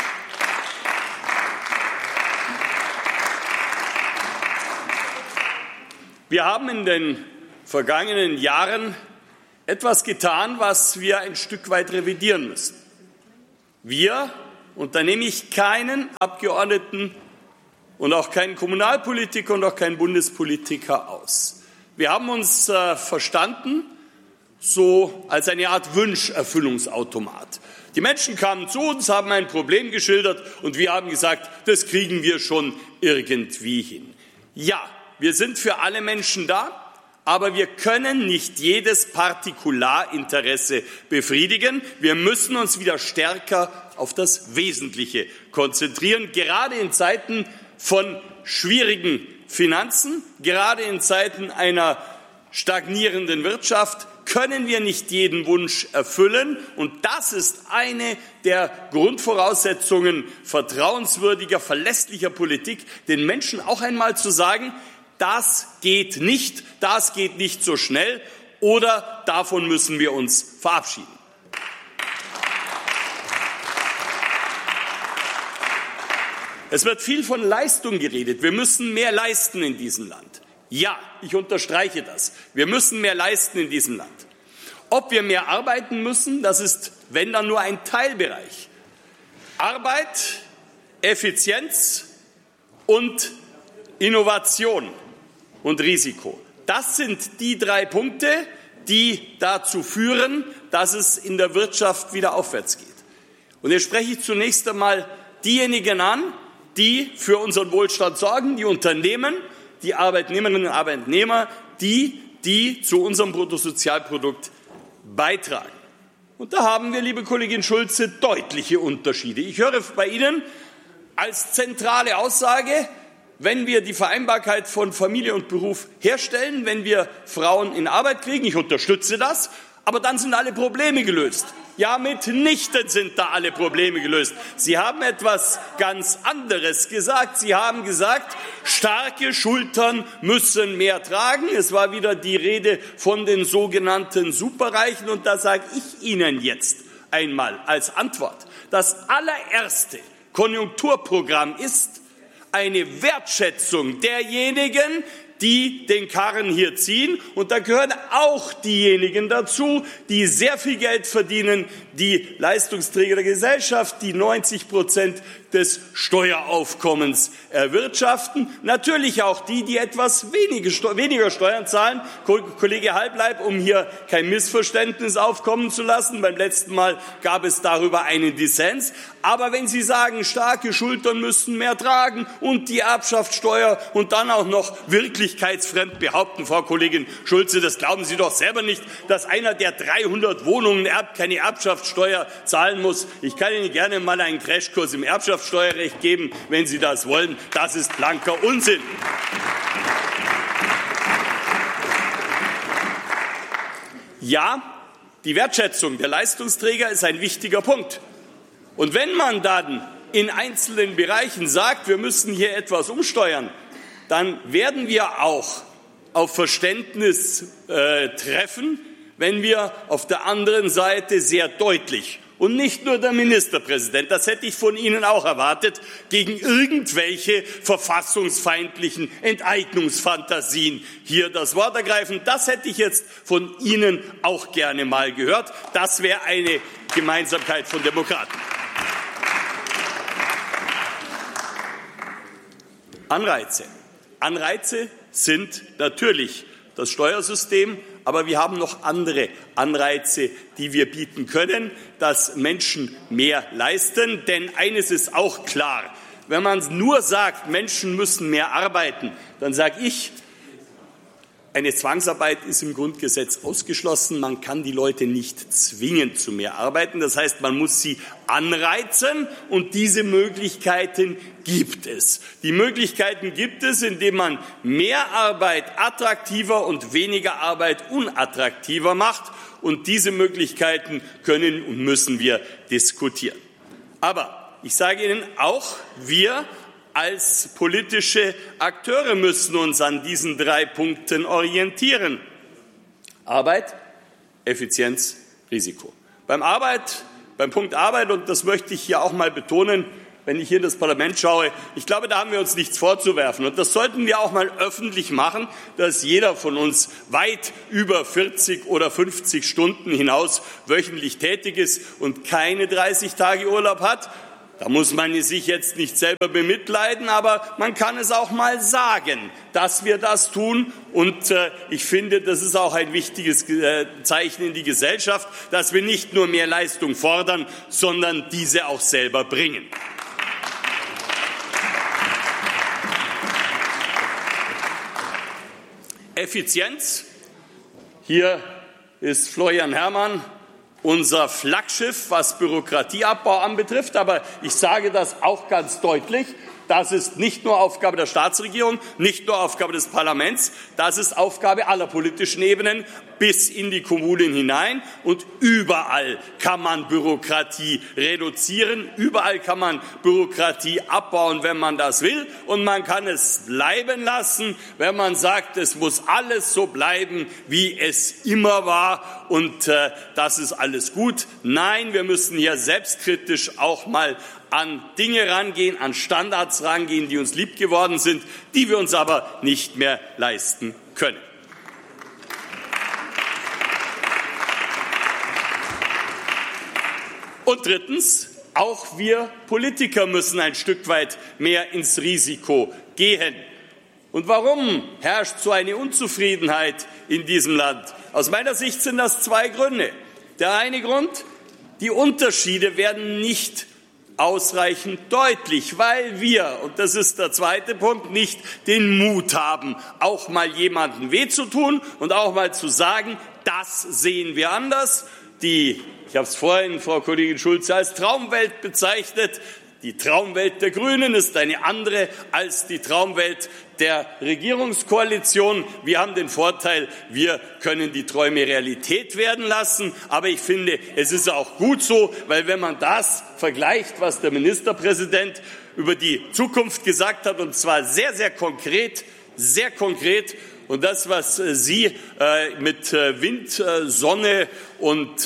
Wir haben in den vergangenen Jahren etwas getan, was wir ein Stück weit revidieren müssen. Wir, und da nehme ich keinen Abgeordneten und auch keinen Kommunalpolitiker und auch keinen Bundespolitiker aus. Wir haben uns verstanden, so als eine Art Wünscherfüllungsautomat. Die Menschen kamen zu uns, haben ein Problem geschildert und wir haben gesagt, das kriegen wir schon irgendwie hin. Ja, wir sind für alle Menschen da. Aber wir können nicht jedes Partikularinteresse befriedigen. Wir müssen uns wieder stärker auf das Wesentliche konzentrieren, gerade in Zeiten von schwierigen Finanzen, gerade in Zeiten einer stagnierenden Wirtschaft können wir nicht jeden Wunsch erfüllen. Und das ist eine der Grundvoraussetzungen vertrauenswürdiger, verlässlicher Politik, den Menschen auch einmal zu sagen, das geht nicht so schnell oder davon müssen wir uns verabschieden. Es wird viel von Leistung geredet. Wir müssen mehr leisten in diesem Land. Ja, ich unterstreiche das. Wir müssen mehr leisten in diesem Land. Ob wir mehr arbeiten müssen, das ist, wenn dann nur ein Teilbereich. Arbeit, Effizienz und Innovation und Risiko. Das sind die 3 Punkte, die dazu führen, dass es in der Wirtschaft wieder aufwärts geht. Und jetzt spreche ich zunächst einmal diejenigen an, die für unseren Wohlstand sorgen, die Unternehmen, die Arbeitnehmerinnen und Arbeitnehmer, die zu unserem Bruttosozialprodukt beitragen. Und da haben wir, liebe Kollegin Schulze, deutliche Unterschiede. Ich höre bei Ihnen als zentrale Aussage, wenn wir die Vereinbarkeit von Familie und Beruf herstellen, wenn wir Frauen in Arbeit kriegen, ich unterstütze das, aber dann sind alle Probleme gelöst. Ja, mitnichten sind da alle Probleme gelöst. Sie haben etwas ganz anderes gesagt. Sie haben gesagt, starke Schultern müssen mehr tragen. Es war wieder die Rede von den sogenannten Superreichen. Und da sage ich Ihnen jetzt einmal als Antwort, das allererste Konjunkturprogramm ist eine Wertschätzung derjenigen, die den Karren hier ziehen. Und da gehören auch diejenigen dazu, die sehr viel Geld verdienen, die Leistungsträger der Gesellschaft, die 90% des Steueraufkommens erwirtschaften. Natürlich auch die etwas weniger Steuern zahlen. Kollege Halbleib, um hier kein Missverständnis aufkommen zu lassen. Beim letzten Mal gab es darüber einen Dissens. Aber wenn Sie sagen, starke Schultern müssen mehr tragen und die Erbschaftssteuer und dann auch noch wirklichkeitsfremd behaupten, Frau Kollegin Schulze, das glauben Sie doch selber nicht, dass einer, der 300 Wohnungen erbt, keine Erbschaftssteuer zahlen muss. Ich kann Ihnen gerne mal einen Crashkurs im Erbschaftssteuerrecht geben, wenn Sie das wollen. Das ist blanker Unsinn. Ja, die Wertschätzung der Leistungsträger ist ein wichtiger Punkt. Und wenn man dann in einzelnen Bereichen sagt, wir müssen hier etwas umsteuern, dann werden wir auch auf Verständnis treffen, wenn wir auf der anderen Seite sehr deutlich und nicht nur der Ministerpräsident, das hätte ich von Ihnen auch erwartet, gegen irgendwelche verfassungsfeindlichen Enteignungsfantasien hier das Wort ergreifen. Das hätte ich jetzt von Ihnen auch gerne mal gehört. Das wäre eine Gemeinsamkeit von Demokraten. Anreize. Anreize sind natürlich das Steuersystem, aber wir haben noch andere Anreize, die wir bieten können, dass Menschen mehr leisten. Denn eines ist auch klar, wenn man nur sagt, Menschen müssen mehr arbeiten, dann sage ich, eine Zwangsarbeit ist im Grundgesetz ausgeschlossen. Man kann die Leute nicht zwingen zu mehr arbeiten. Das heißt, man muss sie anreizen und diese Möglichkeiten gibt es. Die Möglichkeiten gibt es, indem man mehr Arbeit attraktiver und weniger Arbeit unattraktiver macht. Und diese Möglichkeiten können und müssen wir diskutieren. Aber ich sage Ihnen auch, wir als politische Akteure müssen uns an diesen 3 Punkten orientieren. Arbeit, Effizienz, Risiko. Beim Punkt Arbeit, und das möchte ich hier auch mal betonen, wenn ich hier in das Parlament schaue, ich glaube, da haben wir uns nichts vorzuwerfen. Und das sollten wir auch mal öffentlich machen, dass jeder von uns weit über 40 oder 50 Stunden hinaus wöchentlich tätig ist und keine 30 Tage Urlaub hat. Da muss man sich jetzt nicht selber bemitleiden, aber man kann es auch mal sagen, dass wir das tun. Und ich finde, das ist auch ein wichtiges Zeichen in die Gesellschaft, dass wir nicht nur mehr Leistung fordern, sondern diese auch selber bringen. Effizienz. Hier ist Florian Herrmann unser Flaggschiff, was Bürokratieabbau anbetrifft. Aber ich sage das auch ganz deutlich. Das ist nicht nur Aufgabe der Staatsregierung, nicht nur Aufgabe des Parlaments. Das ist Aufgabe aller politischen Ebenen bis in die Kommunen hinein. Und überall kann man Bürokratie reduzieren. Überall kann man Bürokratie abbauen, wenn man das will. Und man kann es bleiben lassen, wenn man sagt, es muss alles so bleiben, wie es immer war. Und das ist alles gut. Nein, wir müssen hier selbstkritisch auch mal an Dinge rangehen, an Standards rangehen, die uns lieb geworden sind, die wir uns aber nicht mehr leisten können. Und drittens, auch wir Politiker müssen ein Stück weit mehr ins Risiko gehen. Und warum herrscht so eine Unzufriedenheit in diesem Land? Aus meiner Sicht sind das 2 Gründe. Der eine Grund, die Unterschiede werden nicht ausreichend deutlich, weil wir, und das ist der zweite Punkt, nicht den Mut haben, auch mal jemandem weh zu tun und auch mal zu sagen, das sehen wir anders. Ich habe es vorhin, Frau Kollegin Schulze, als Traumwelt bezeichnet. Die Traumwelt der Grünen ist eine andere als die Traumwelt der Regierungskoalition. Wir haben den Vorteil, wir können die Träume Realität werden lassen. Aber ich finde, es ist auch gut so, weil wenn man das vergleicht, was der Ministerpräsident über die Zukunft gesagt hat, und zwar sehr, sehr konkret, und das, was Sie mit Wind, Sonne und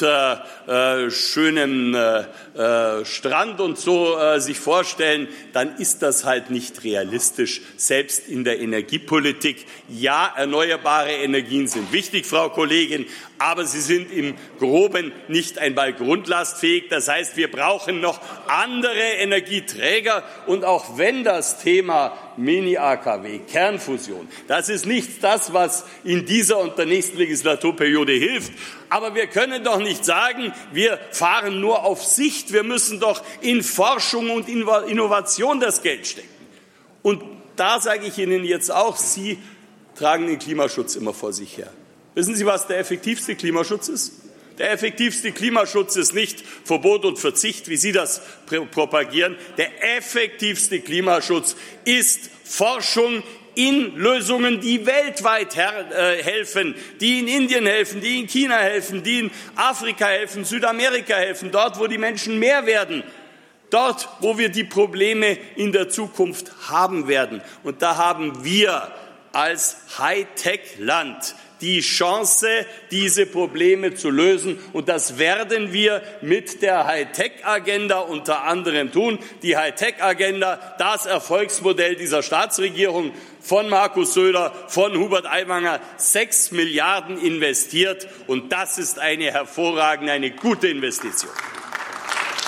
schönem Strand und so sich vorstellen, dann ist das halt nicht realistisch, selbst in der Energiepolitik. Ja, erneuerbare Energien sind wichtig, Frau Kollegin, aber sie sind im Groben nicht einmal grundlastfähig. Das heißt, wir brauchen noch andere Energieträger. Und auch wenn das Thema Mini-AKW, Kernfusion, das ist nicht das, was in dieser und der nächsten Legislaturperiode hilft. Aber wir können doch nicht sagen, wir fahren nur auf Sicht. Wir müssen doch in Forschung und Innovation das Geld stecken. Und da sage ich Ihnen jetzt auch, Sie tragen den Klimaschutz immer vor sich her. Wissen Sie, was der effektivste Klimaschutz ist? Der effektivste Klimaschutz ist nicht Verbot und Verzicht, wie Sie das propagieren. Der effektivste Klimaschutz ist Forschung in Lösungen, die weltweit helfen, die in Indien helfen, die in China helfen, die in Afrika helfen, Südamerika helfen, dort, wo die Menschen mehr werden, dort, wo wir die Probleme in der Zukunft haben werden. Und da haben wir als Hightech-Land die Chance, diese Probleme zu lösen. Und das werden wir mit der Hightech-Agenda unter anderem tun. Die Hightech-Agenda, das Erfolgsmodell dieser Staatsregierung von Markus Söder, von Hubert Aiwanger, 6 Milliarden investiert. Und das ist eine hervorragende, eine gute Investition.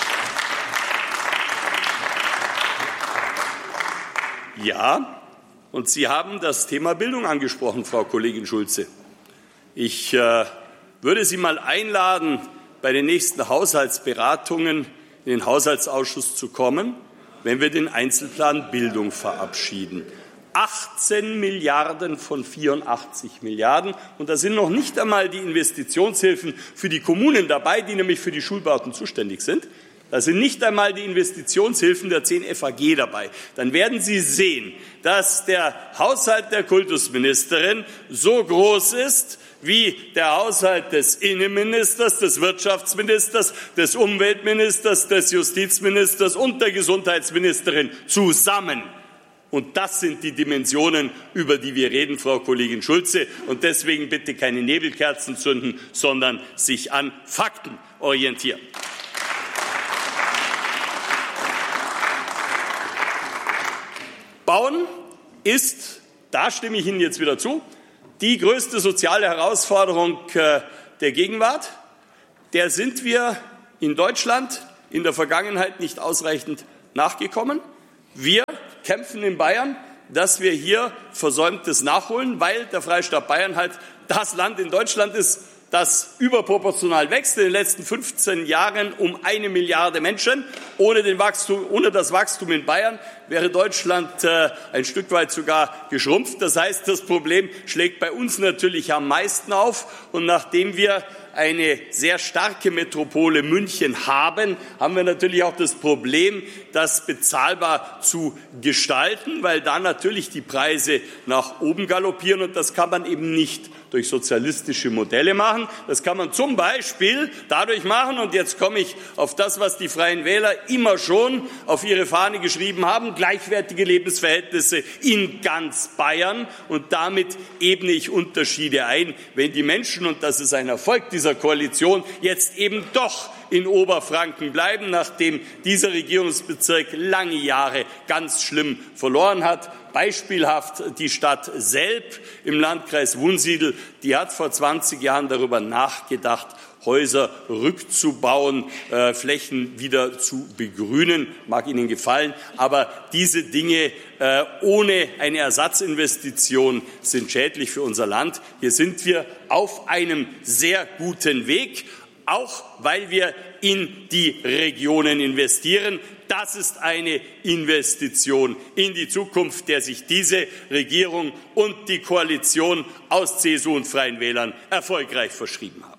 Ja, Und Sie haben das Thema Bildung angesprochen, Frau Kollegin Schulze. Ich würde Sie mal einladen, bei den nächsten Haushaltsberatungen in den Haushaltsausschuss zu kommen, wenn wir den Einzelplan Bildung verabschieden. 18 Milliarden von 84 Milliarden. Und da sind noch nicht einmal die Investitionshilfen für die Kommunen dabei, die nämlich für die Schulbauten zuständig sind. Da sind nicht einmal die Investitionshilfen der 10 FAG dabei. Dann werden Sie sehen, dass der Haushalt der Kultusministerin so groß ist wie der Haushalt des Innenministers, des Wirtschaftsministers, des Umweltministers, des Justizministers und der Gesundheitsministerin zusammen. Und das sind die Dimensionen, über die wir reden, Frau Kollegin Schulze. Und deswegen bitte keine Nebelkerzen zünden, sondern sich an Fakten orientieren. Bauen ist, da stimme ich Ihnen jetzt wieder zu, die größte soziale Herausforderung der Gegenwart. Der sind wir in Deutschland in der Vergangenheit nicht ausreichend nachgekommen. Wir kämpfen in Bayern, dass wir hier Versäumtes nachholen, weil der Freistaat Bayern halt das Land in Deutschland ist, das überproportional wächst. In den letzten 15 Jahren um 1 Milliarde Menschen. Ohne das Wachstum in Bayern wäre Deutschland ein Stück weit sogar geschrumpft. Das heißt, das Problem schlägt bei uns natürlich am meisten auf. Und nachdem wir eine sehr starke Metropole München haben, haben wir natürlich auch das Problem, das bezahlbar zu gestalten, weil da natürlich die Preise nach oben galoppieren. Und das kann man eben nicht durch sozialistische Modelle machen. Das kann man zum Beispiel dadurch machen, und jetzt komme ich auf das, was die Freien Wähler immer schon auf ihre Fahne geschrieben haben, gleichwertige Lebensverhältnisse in ganz Bayern. Und damit ebne ich Unterschiede ein. Wenn die Menschen, und das ist ein Erfolg dieser Koalition, jetzt eben doch in Oberfranken bleiben, nachdem dieser Regierungsbezirk lange Jahre ganz schlimm verloren hat. Beispielhaft die Stadt Selb im Landkreis Wunsiedel, die hat vor 20 Jahren darüber nachgedacht, Häuser rückzubauen, Flächen wieder zu begrünen. Mag Ihnen gefallen, aber diese Dinge ohne eine Ersatzinvestition sind schädlich für unser Land. Hier sind wir auf einem sehr guten Weg, auch weil wir in die Regionen investieren. Das ist eine Investition in die Zukunft, der sich diese Regierung und die Koalition aus CSU und Freien Wählern erfolgreich verschrieben haben.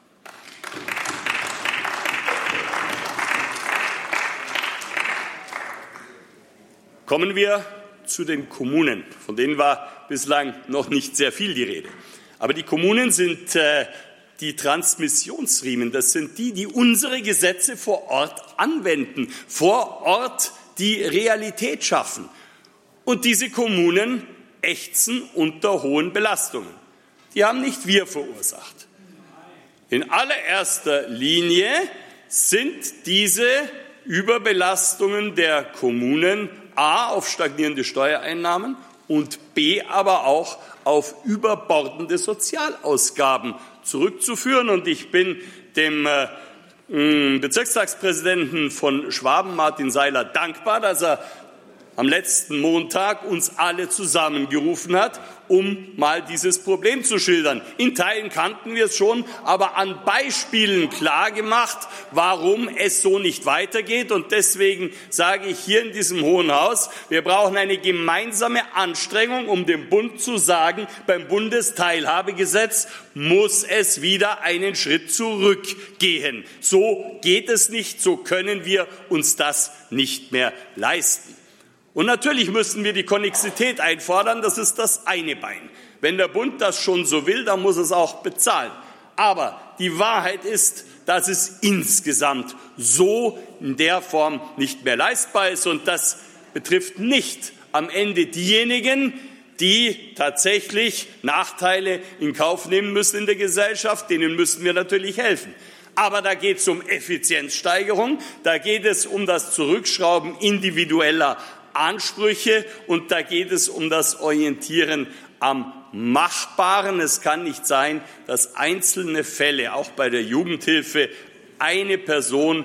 Kommen wir zu den Kommunen. Von denen war bislang noch nicht sehr viel die Rede. Aber die Kommunen sind die Transmissionsriemen, das sind die unsere Gesetze vor Ort anwenden, vor Ort die Realität schaffen. Und diese Kommunen ächzen unter hohen Belastungen. Die haben nicht wir verursacht. In allererster Linie sind diese Überbelastungen der Kommunen a. auf stagnierende Steuereinnahmen und b. aber auch auf überbordende Sozialausgaben zurückzuführen. Und ich bin dem Bezirkstagspräsidenten von Schwaben, Martin Seiler, dankbar, dass er am letzten Montag uns alle zusammengerufen hat, um mal dieses Problem zu schildern. In Teilen kannten wir es schon, aber an Beispielen klargemacht, warum es so nicht weitergeht. Und deswegen sage ich hier in diesem Hohen Haus, wir brauchen eine gemeinsame Anstrengung, um dem Bund zu sagen, beim Bundesteilhabegesetz muss es wieder einen Schritt zurückgehen. So geht es nicht, so können wir uns das nicht mehr leisten. Und natürlich müssen wir die Konnexität einfordern, das ist das eine Bein. Wenn der Bund das schon so will, dann muss es auch bezahlen. Aber die Wahrheit ist, dass es insgesamt so in der Form nicht mehr leistbar ist. Und das betrifft nicht am Ende diejenigen, die tatsächlich Nachteile in Kauf nehmen müssen in der Gesellschaft. Denen müssen wir natürlich helfen. Aber da geht es um Effizienzsteigerung, da geht es um das Zurückschrauben individueller Ansprüche und da geht es um das Orientieren am Machbaren. Es kann nicht sein, dass einzelne Fälle, auch bei der Jugendhilfe, eine Person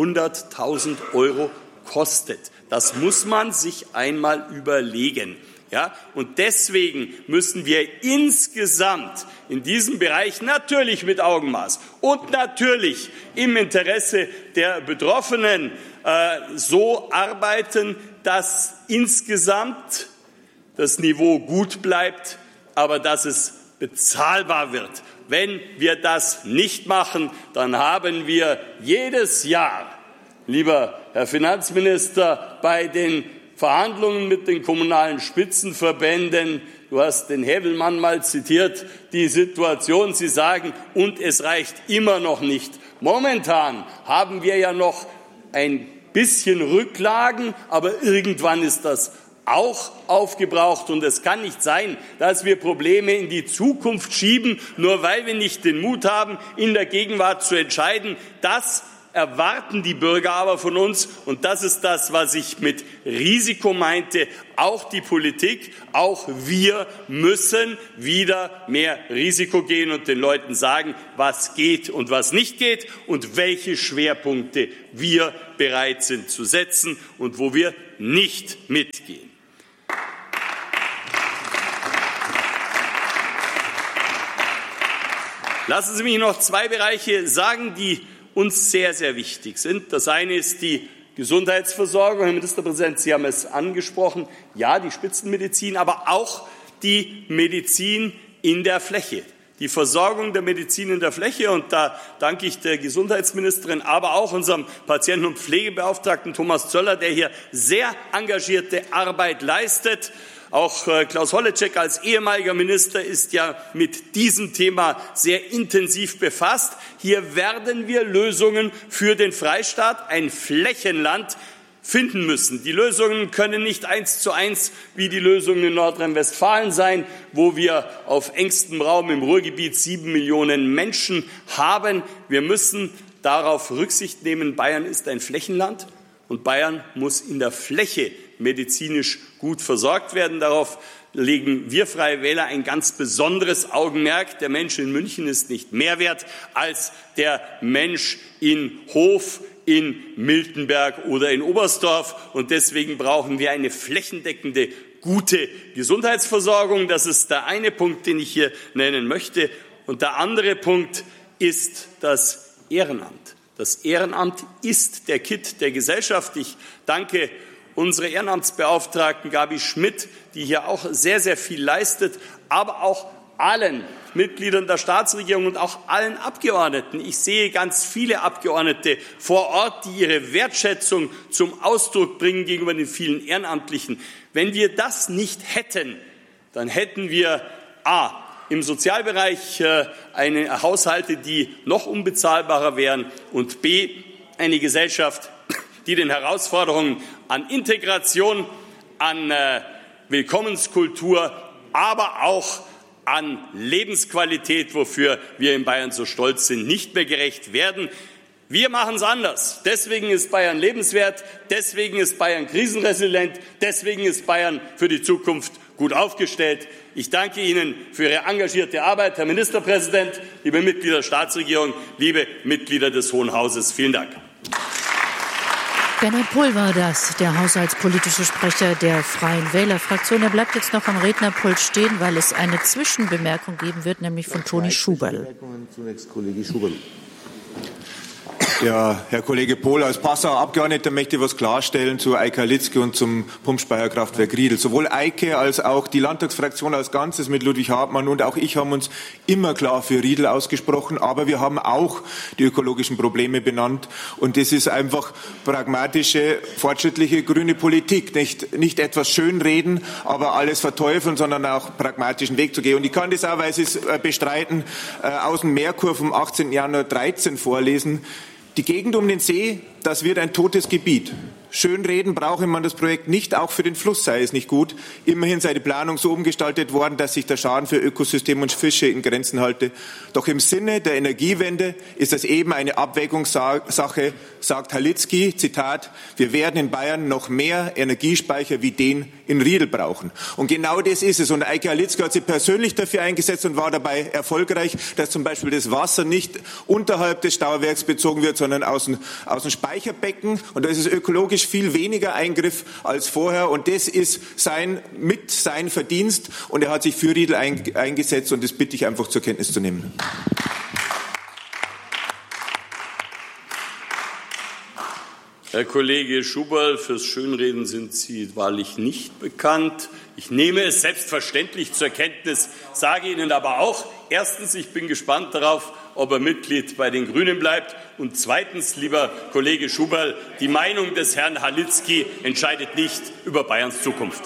500.000 € kostet. Das muss man sich einmal überlegen. Ja, und deswegen müssen wir insgesamt in diesem Bereich natürlich mit Augenmaß und natürlich im Interesse der Betroffenen so arbeiten, dass insgesamt das Niveau gut bleibt, aber dass es bezahlbar wird. Wenn wir das nicht machen, dann haben wir jedes Jahr, lieber Herr Finanzminister, bei den Verhandlungen mit den kommunalen Spitzenverbänden, du hast den Hävelmann mal zitiert, die Situation, Sie sagen, und es reicht immer noch nicht. Momentan haben wir ja noch ein bisschen Rücklagen, aber irgendwann ist das auch aufgebraucht. Und es kann nicht sein, dass wir Probleme in die Zukunft schieben, nur weil wir nicht den Mut haben, in der Gegenwart zu entscheiden. Das erwarten die Bürger aber von uns. Und das ist das, was ich mit Risiko meinte. Auch die Politik, auch wir müssen wieder mehr Risiko gehen und den Leuten sagen, was geht und was nicht geht und welche Schwerpunkte wir bereit sind zu setzen und wo wir nicht mitgehen. Lassen Sie mich noch zwei Bereiche sagen, die uns sehr, sehr wichtig sind. Das eine ist die Gesundheitsversorgung. Herr Ministerpräsident, Sie haben es angesprochen. Ja, die Spitzenmedizin, aber auch die Medizin in der Fläche. Die Versorgung der Medizin in der Fläche. Und da danke ich der Gesundheitsministerin, aber auch unserem Patienten- und Pflegebeauftragten Thomas Zöller, der hier sehr engagierte Arbeit leistet. Auch Klaus Holleczek als ehemaliger Minister ist ja mit diesem Thema sehr intensiv befasst. Hier werden wir Lösungen für den Freistaat, ein Flächenland, finden müssen. Die Lösungen können nicht 1:1 wie die Lösungen in Nordrhein-Westfalen sein, wo wir auf engstem Raum im Ruhrgebiet 7 Millionen Menschen haben. Wir müssen darauf Rücksicht nehmen. Bayern ist ein Flächenland und Bayern muss in der Fläche medizinisch gut versorgt werden. Darauf legen wir Freie Wähler ein ganz besonderes Augenmerk. Der Mensch in München ist nicht mehr wert als der Mensch in Hof, in Miltenberg oder in Oberstdorf. Und deswegen brauchen wir eine flächendeckende, gute Gesundheitsversorgung. Das ist der eine Punkt, den ich hier nennen möchte. Und der andere Punkt ist das Ehrenamt. Das Ehrenamt ist der Kitt der Gesellschaft. Ich danke unsere Ehrenamtsbeauftragten Gabi Schmidt, die hier auch sehr, sehr viel leistet, aber auch allen Mitgliedern der Staatsregierung und auch allen Abgeordneten. Ich sehe ganz viele Abgeordnete vor Ort, die ihre Wertschätzung zum Ausdruck bringen gegenüber den vielen Ehrenamtlichen. Wenn wir das nicht hätten, dann hätten wir im Sozialbereich eine Haushalte, die noch unbezahlbarer wären und eine Gesellschaft, die den Herausforderungen an Integration, an Willkommenskultur, aber auch an Lebensqualität, wofür wir in Bayern so stolz sind, nicht mehr gerecht werden. Wir machen es anders. Deswegen ist Bayern lebenswert, deswegen ist Bayern krisenresilient, deswegen ist Bayern für die Zukunft gut aufgestellt. Ich danke Ihnen für Ihre engagierte Arbeit, Herr Ministerpräsident, liebe Mitglieder der Staatsregierung, liebe Mitglieder des Hohen Hauses. Vielen Dank. Bernhard Pohl war das, der haushaltspolitische Sprecher der Freien Wähler-Fraktion. Er bleibt jetzt noch am Rednerpult stehen, weil es eine Zwischenbemerkung geben wird, nämlich von Toni Schuberl. Zunächst Kollege Schuberl. Ja, Herr Kollege Pohl, als Passauer Abgeordneter möchte ich was klarstellen zu Eika Litzke und zum Pumpspeicherkraftwerk Riedl. Sowohl Eike als auch die Landtagsfraktion als Ganzes mit Ludwig Hartmann und auch ich haben uns immer klar für Riedl ausgesprochen, aber wir haben auch die ökologischen Probleme benannt und das ist einfach pragmatische, fortschrittliche grüne Politik. Nicht etwas schönreden, aber alles verteufeln, sondern auch pragmatischen Weg zu gehen. Und ich kann das auch, weil Sie es bestreiten, aus dem Merkur vom 18. Januar 13 vorlesen. Die Gegend um den See, das wird ein totes Gebiet. Schönreden brauche man das Projekt nicht, auch für den Fluss sei es nicht gut. Immerhin sei die Planung so umgestaltet worden, dass sich der Schaden für Ökosystem und Fische in Grenzen halte. Doch im Sinne der Energiewende ist das eben eine Abwägungssache, sagt Halitzky, Zitat, wir werden in Bayern noch mehr Energiespeicher wie den in Riedl brauchen. Und genau das ist es. Und Eike Halitzky hat sich persönlich dafür eingesetzt und war dabei erfolgreich, dass zum Beispiel das Wasser nicht unterhalb des Stauwerks bezogen wird, sondern aus dem Speicher Speicherbecken und da ist es ökologisch viel weniger Eingriff als vorher und das ist sein Verdienst und er hat sich für Riedl eingesetzt und das bitte ich einfach zur Kenntnis zu nehmen. Herr Kollege Schuberl, fürs Schönreden sind Sie wahrlich nicht bekannt. Ich nehme es selbstverständlich zur Kenntnis, sage Ihnen aber auch, erstens, ich bin gespannt darauf, ob er Mitglied bei den Grünen bleibt. Und zweitens, lieber Kollege Schuberl, die Meinung des Herrn Halicki entscheidet nicht über Bayerns Zukunft.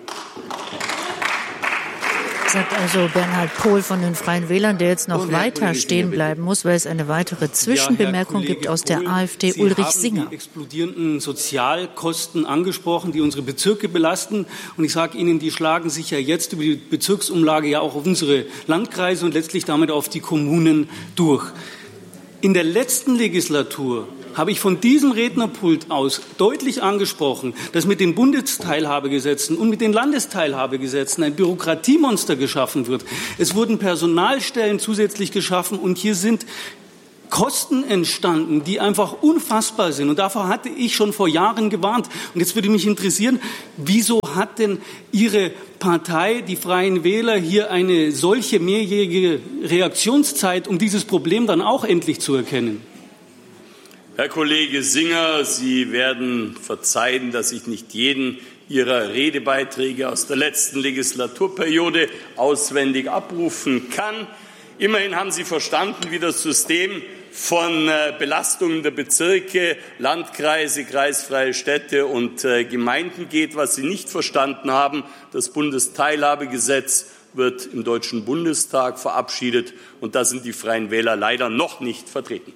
Sagt also Bernhard Pohl von den Freien Wählern, der jetzt noch weiter stehen bleiben muss, weil es eine weitere Zwischenbemerkung gibt aus der AfD. Ulrich Singer. Sie haben die explodierenden Sozialkosten angesprochen, die unsere Bezirke belasten. Und ich sage Ihnen, die schlagen sich ja jetzt über die Bezirksumlage ja auch auf unsere Landkreise und letztlich damit auf die Kommunen durch. In der letzten Legislatur habe ich von diesem Rednerpult aus deutlich angesprochen, dass mit den Bundesteilhabegesetzen und mit den Landesteilhabegesetzen ein Bürokratiemonster geschaffen wird. Es wurden Personalstellen zusätzlich geschaffen und hier sind Kosten entstanden, die einfach unfassbar sind. Und davor hatte ich schon vor Jahren gewarnt. Und jetzt würde mich interessieren, wieso hat denn Ihre Partei, die Freien Wähler, hier eine solche mehrjährige Reaktionszeit, um dieses Problem dann auch endlich zu erkennen? Herr Kollege Singer, Sie werden verzeihen, dass ich nicht jeden Ihrer Redebeiträge aus der letzten Legislaturperiode auswendig abrufen kann. Immerhin haben Sie verstanden, wie das System von Belastungen der Bezirke, Landkreise, kreisfreie Städte und Gemeinden geht. Was Sie nicht verstanden haben, das Bundesteilhabegesetz wird im Deutschen Bundestag verabschiedet und da sind die Freien Wähler leider noch nicht vertreten.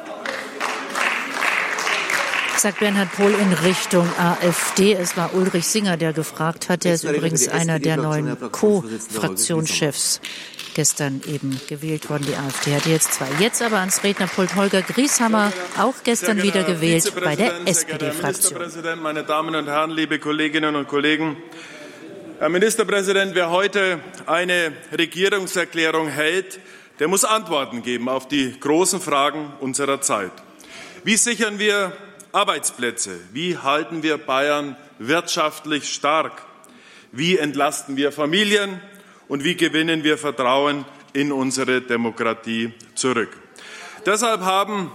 Sagt Bernhard Pohl in Richtung AfD. Es war Ulrich Singer, der gefragt hat. Der ist übrigens einer der neuen Co-Fraktionschefs. Gestern eben gewählt worden. Die AfD hatte jetzt 2. Jetzt aber ans Rednerpult Holger Grieshammer, auch gestern wieder gewählt bei der SPD-Fraktion. Herr Ministerpräsident, meine Damen und Herren, liebe Kolleginnen und Kollegen. Herr Ministerpräsident, wer heute eine Regierungserklärung hält, der muss Antworten geben auf die großen Fragen unserer Zeit. Wie sichern wir Arbeitsplätze? Wie halten wir Bayern wirtschaftlich stark? Wie entlasten wir Familien? Und wie gewinnen wir Vertrauen in unsere Demokratie zurück? Deshalb haben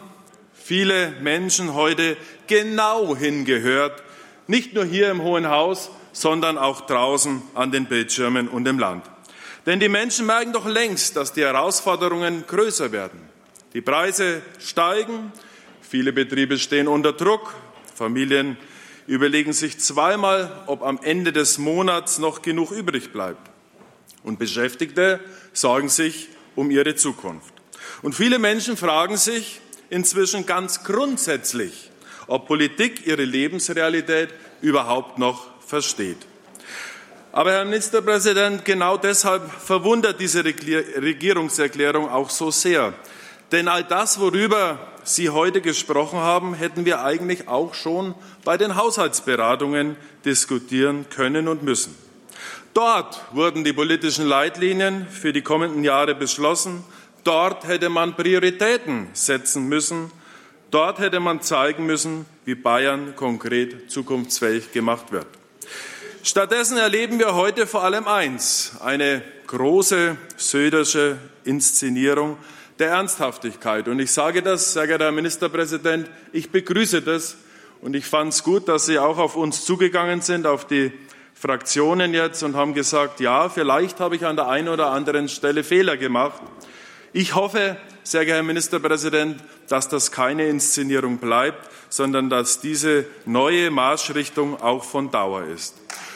viele Menschen heute genau hingehört, nicht nur hier im Hohen Haus, sondern auch draußen an den Bildschirmen und im Land. Denn die Menschen merken doch längst, dass die Herausforderungen größer werden. Die Preise steigen, viele Betriebe stehen unter Druck, Familien überlegen sich zweimal, ob am Ende des Monats noch genug übrig bleibt. Und Beschäftigte sorgen sich um ihre Zukunft. Und viele Menschen fragen sich inzwischen ganz grundsätzlich, ob Politik ihre Lebensrealität überhaupt noch versteht. Aber, Herr Ministerpräsident, genau deshalb verwundert diese Regierungserklärung auch so sehr. Denn all das, worüber Sie heute gesprochen haben, hätten wir eigentlich auch schon bei den Haushaltsberatungen diskutieren können und müssen. Dort wurden die politischen Leitlinien für die kommenden Jahre beschlossen. Dort hätte man Prioritäten setzen müssen. Dort hätte man zeigen müssen, wie Bayern konkret zukunftsfähig gemacht wird. Stattdessen erleben wir heute vor allem eins: eine große södersche Inszenierung der Ernsthaftigkeit. Und ich sage das, sehr geehrter Herr Ministerpräsident, ich begrüße das. Und ich fand es gut, dass Sie auch auf uns zugegangen sind, auf die Fraktionen jetzt, und haben gesagt, ja, vielleicht habe ich an der einen oder anderen Stelle Fehler gemacht. Ich hoffe, sehr geehrter Herr Ministerpräsident, dass das keine Inszenierung bleibt, sondern dass diese neue Marschrichtung auch von Dauer ist.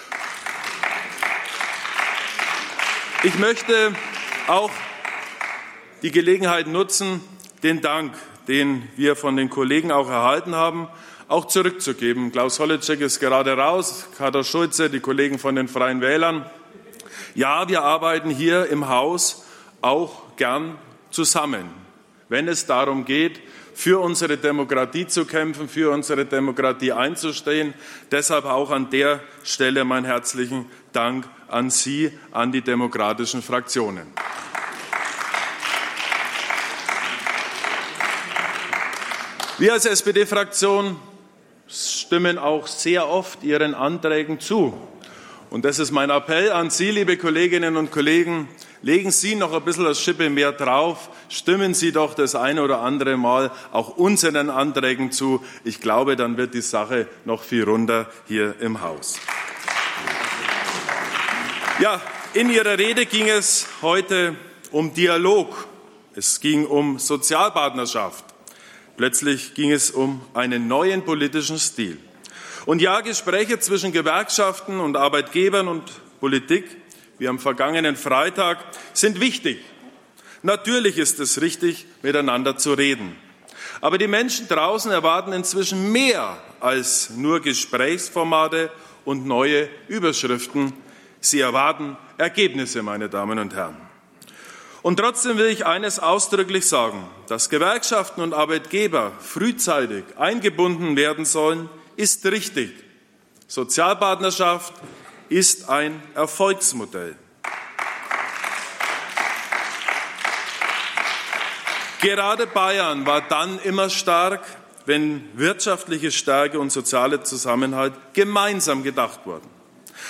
Ich möchte auch die Gelegenheit nutzen, den Dank, den wir von den Kollegen auch erhalten haben, auch zurückzugeben. Klaus Holleczek ist gerade raus, Kader Schulze, die Kollegen von den Freien Wählern. Ja, wir arbeiten hier im Haus auch gern zusammen, wenn es darum geht, für unsere Demokratie zu kämpfen, für unsere Demokratie einzustehen. Deshalb auch an der Stelle meinen herzlichen Dank an Sie, an die demokratischen Fraktionen. Ich Wir als SPD-Fraktion stimmen auch sehr oft Ihren Anträgen zu. Und das ist mein Appell an Sie, liebe Kolleginnen und Kollegen. Legen Sie noch ein bisschen das Schippe mehr drauf. Stimmen Sie doch das eine oder andere Mal auch unseren Anträgen zu. Ich glaube, dann wird die Sache noch viel runder hier im Haus. Ja, in Ihrer Rede ging es heute um Dialog. Es ging um Sozialpartnerschaft. Plötzlich ging es um einen neuen politischen Stil. Und ja, Gespräche zwischen Gewerkschaften und Arbeitgebern und Politik, wie am vergangenen Freitag, sind wichtig. Natürlich ist es richtig, miteinander zu reden. Aber die Menschen draußen erwarten inzwischen mehr als nur Gesprächsformate und neue Überschriften. Sie erwarten Ergebnisse, meine Damen und Herren. Und trotzdem will ich eines ausdrücklich sagen, dass Gewerkschaften und Arbeitgeber frühzeitig eingebunden werden sollen, ist richtig. Sozialpartnerschaft ist ein Erfolgsmodell. Gerade Bayern war dann immer stark, wenn wirtschaftliche Stärke und sozialer Zusammenhalt gemeinsam gedacht wurden.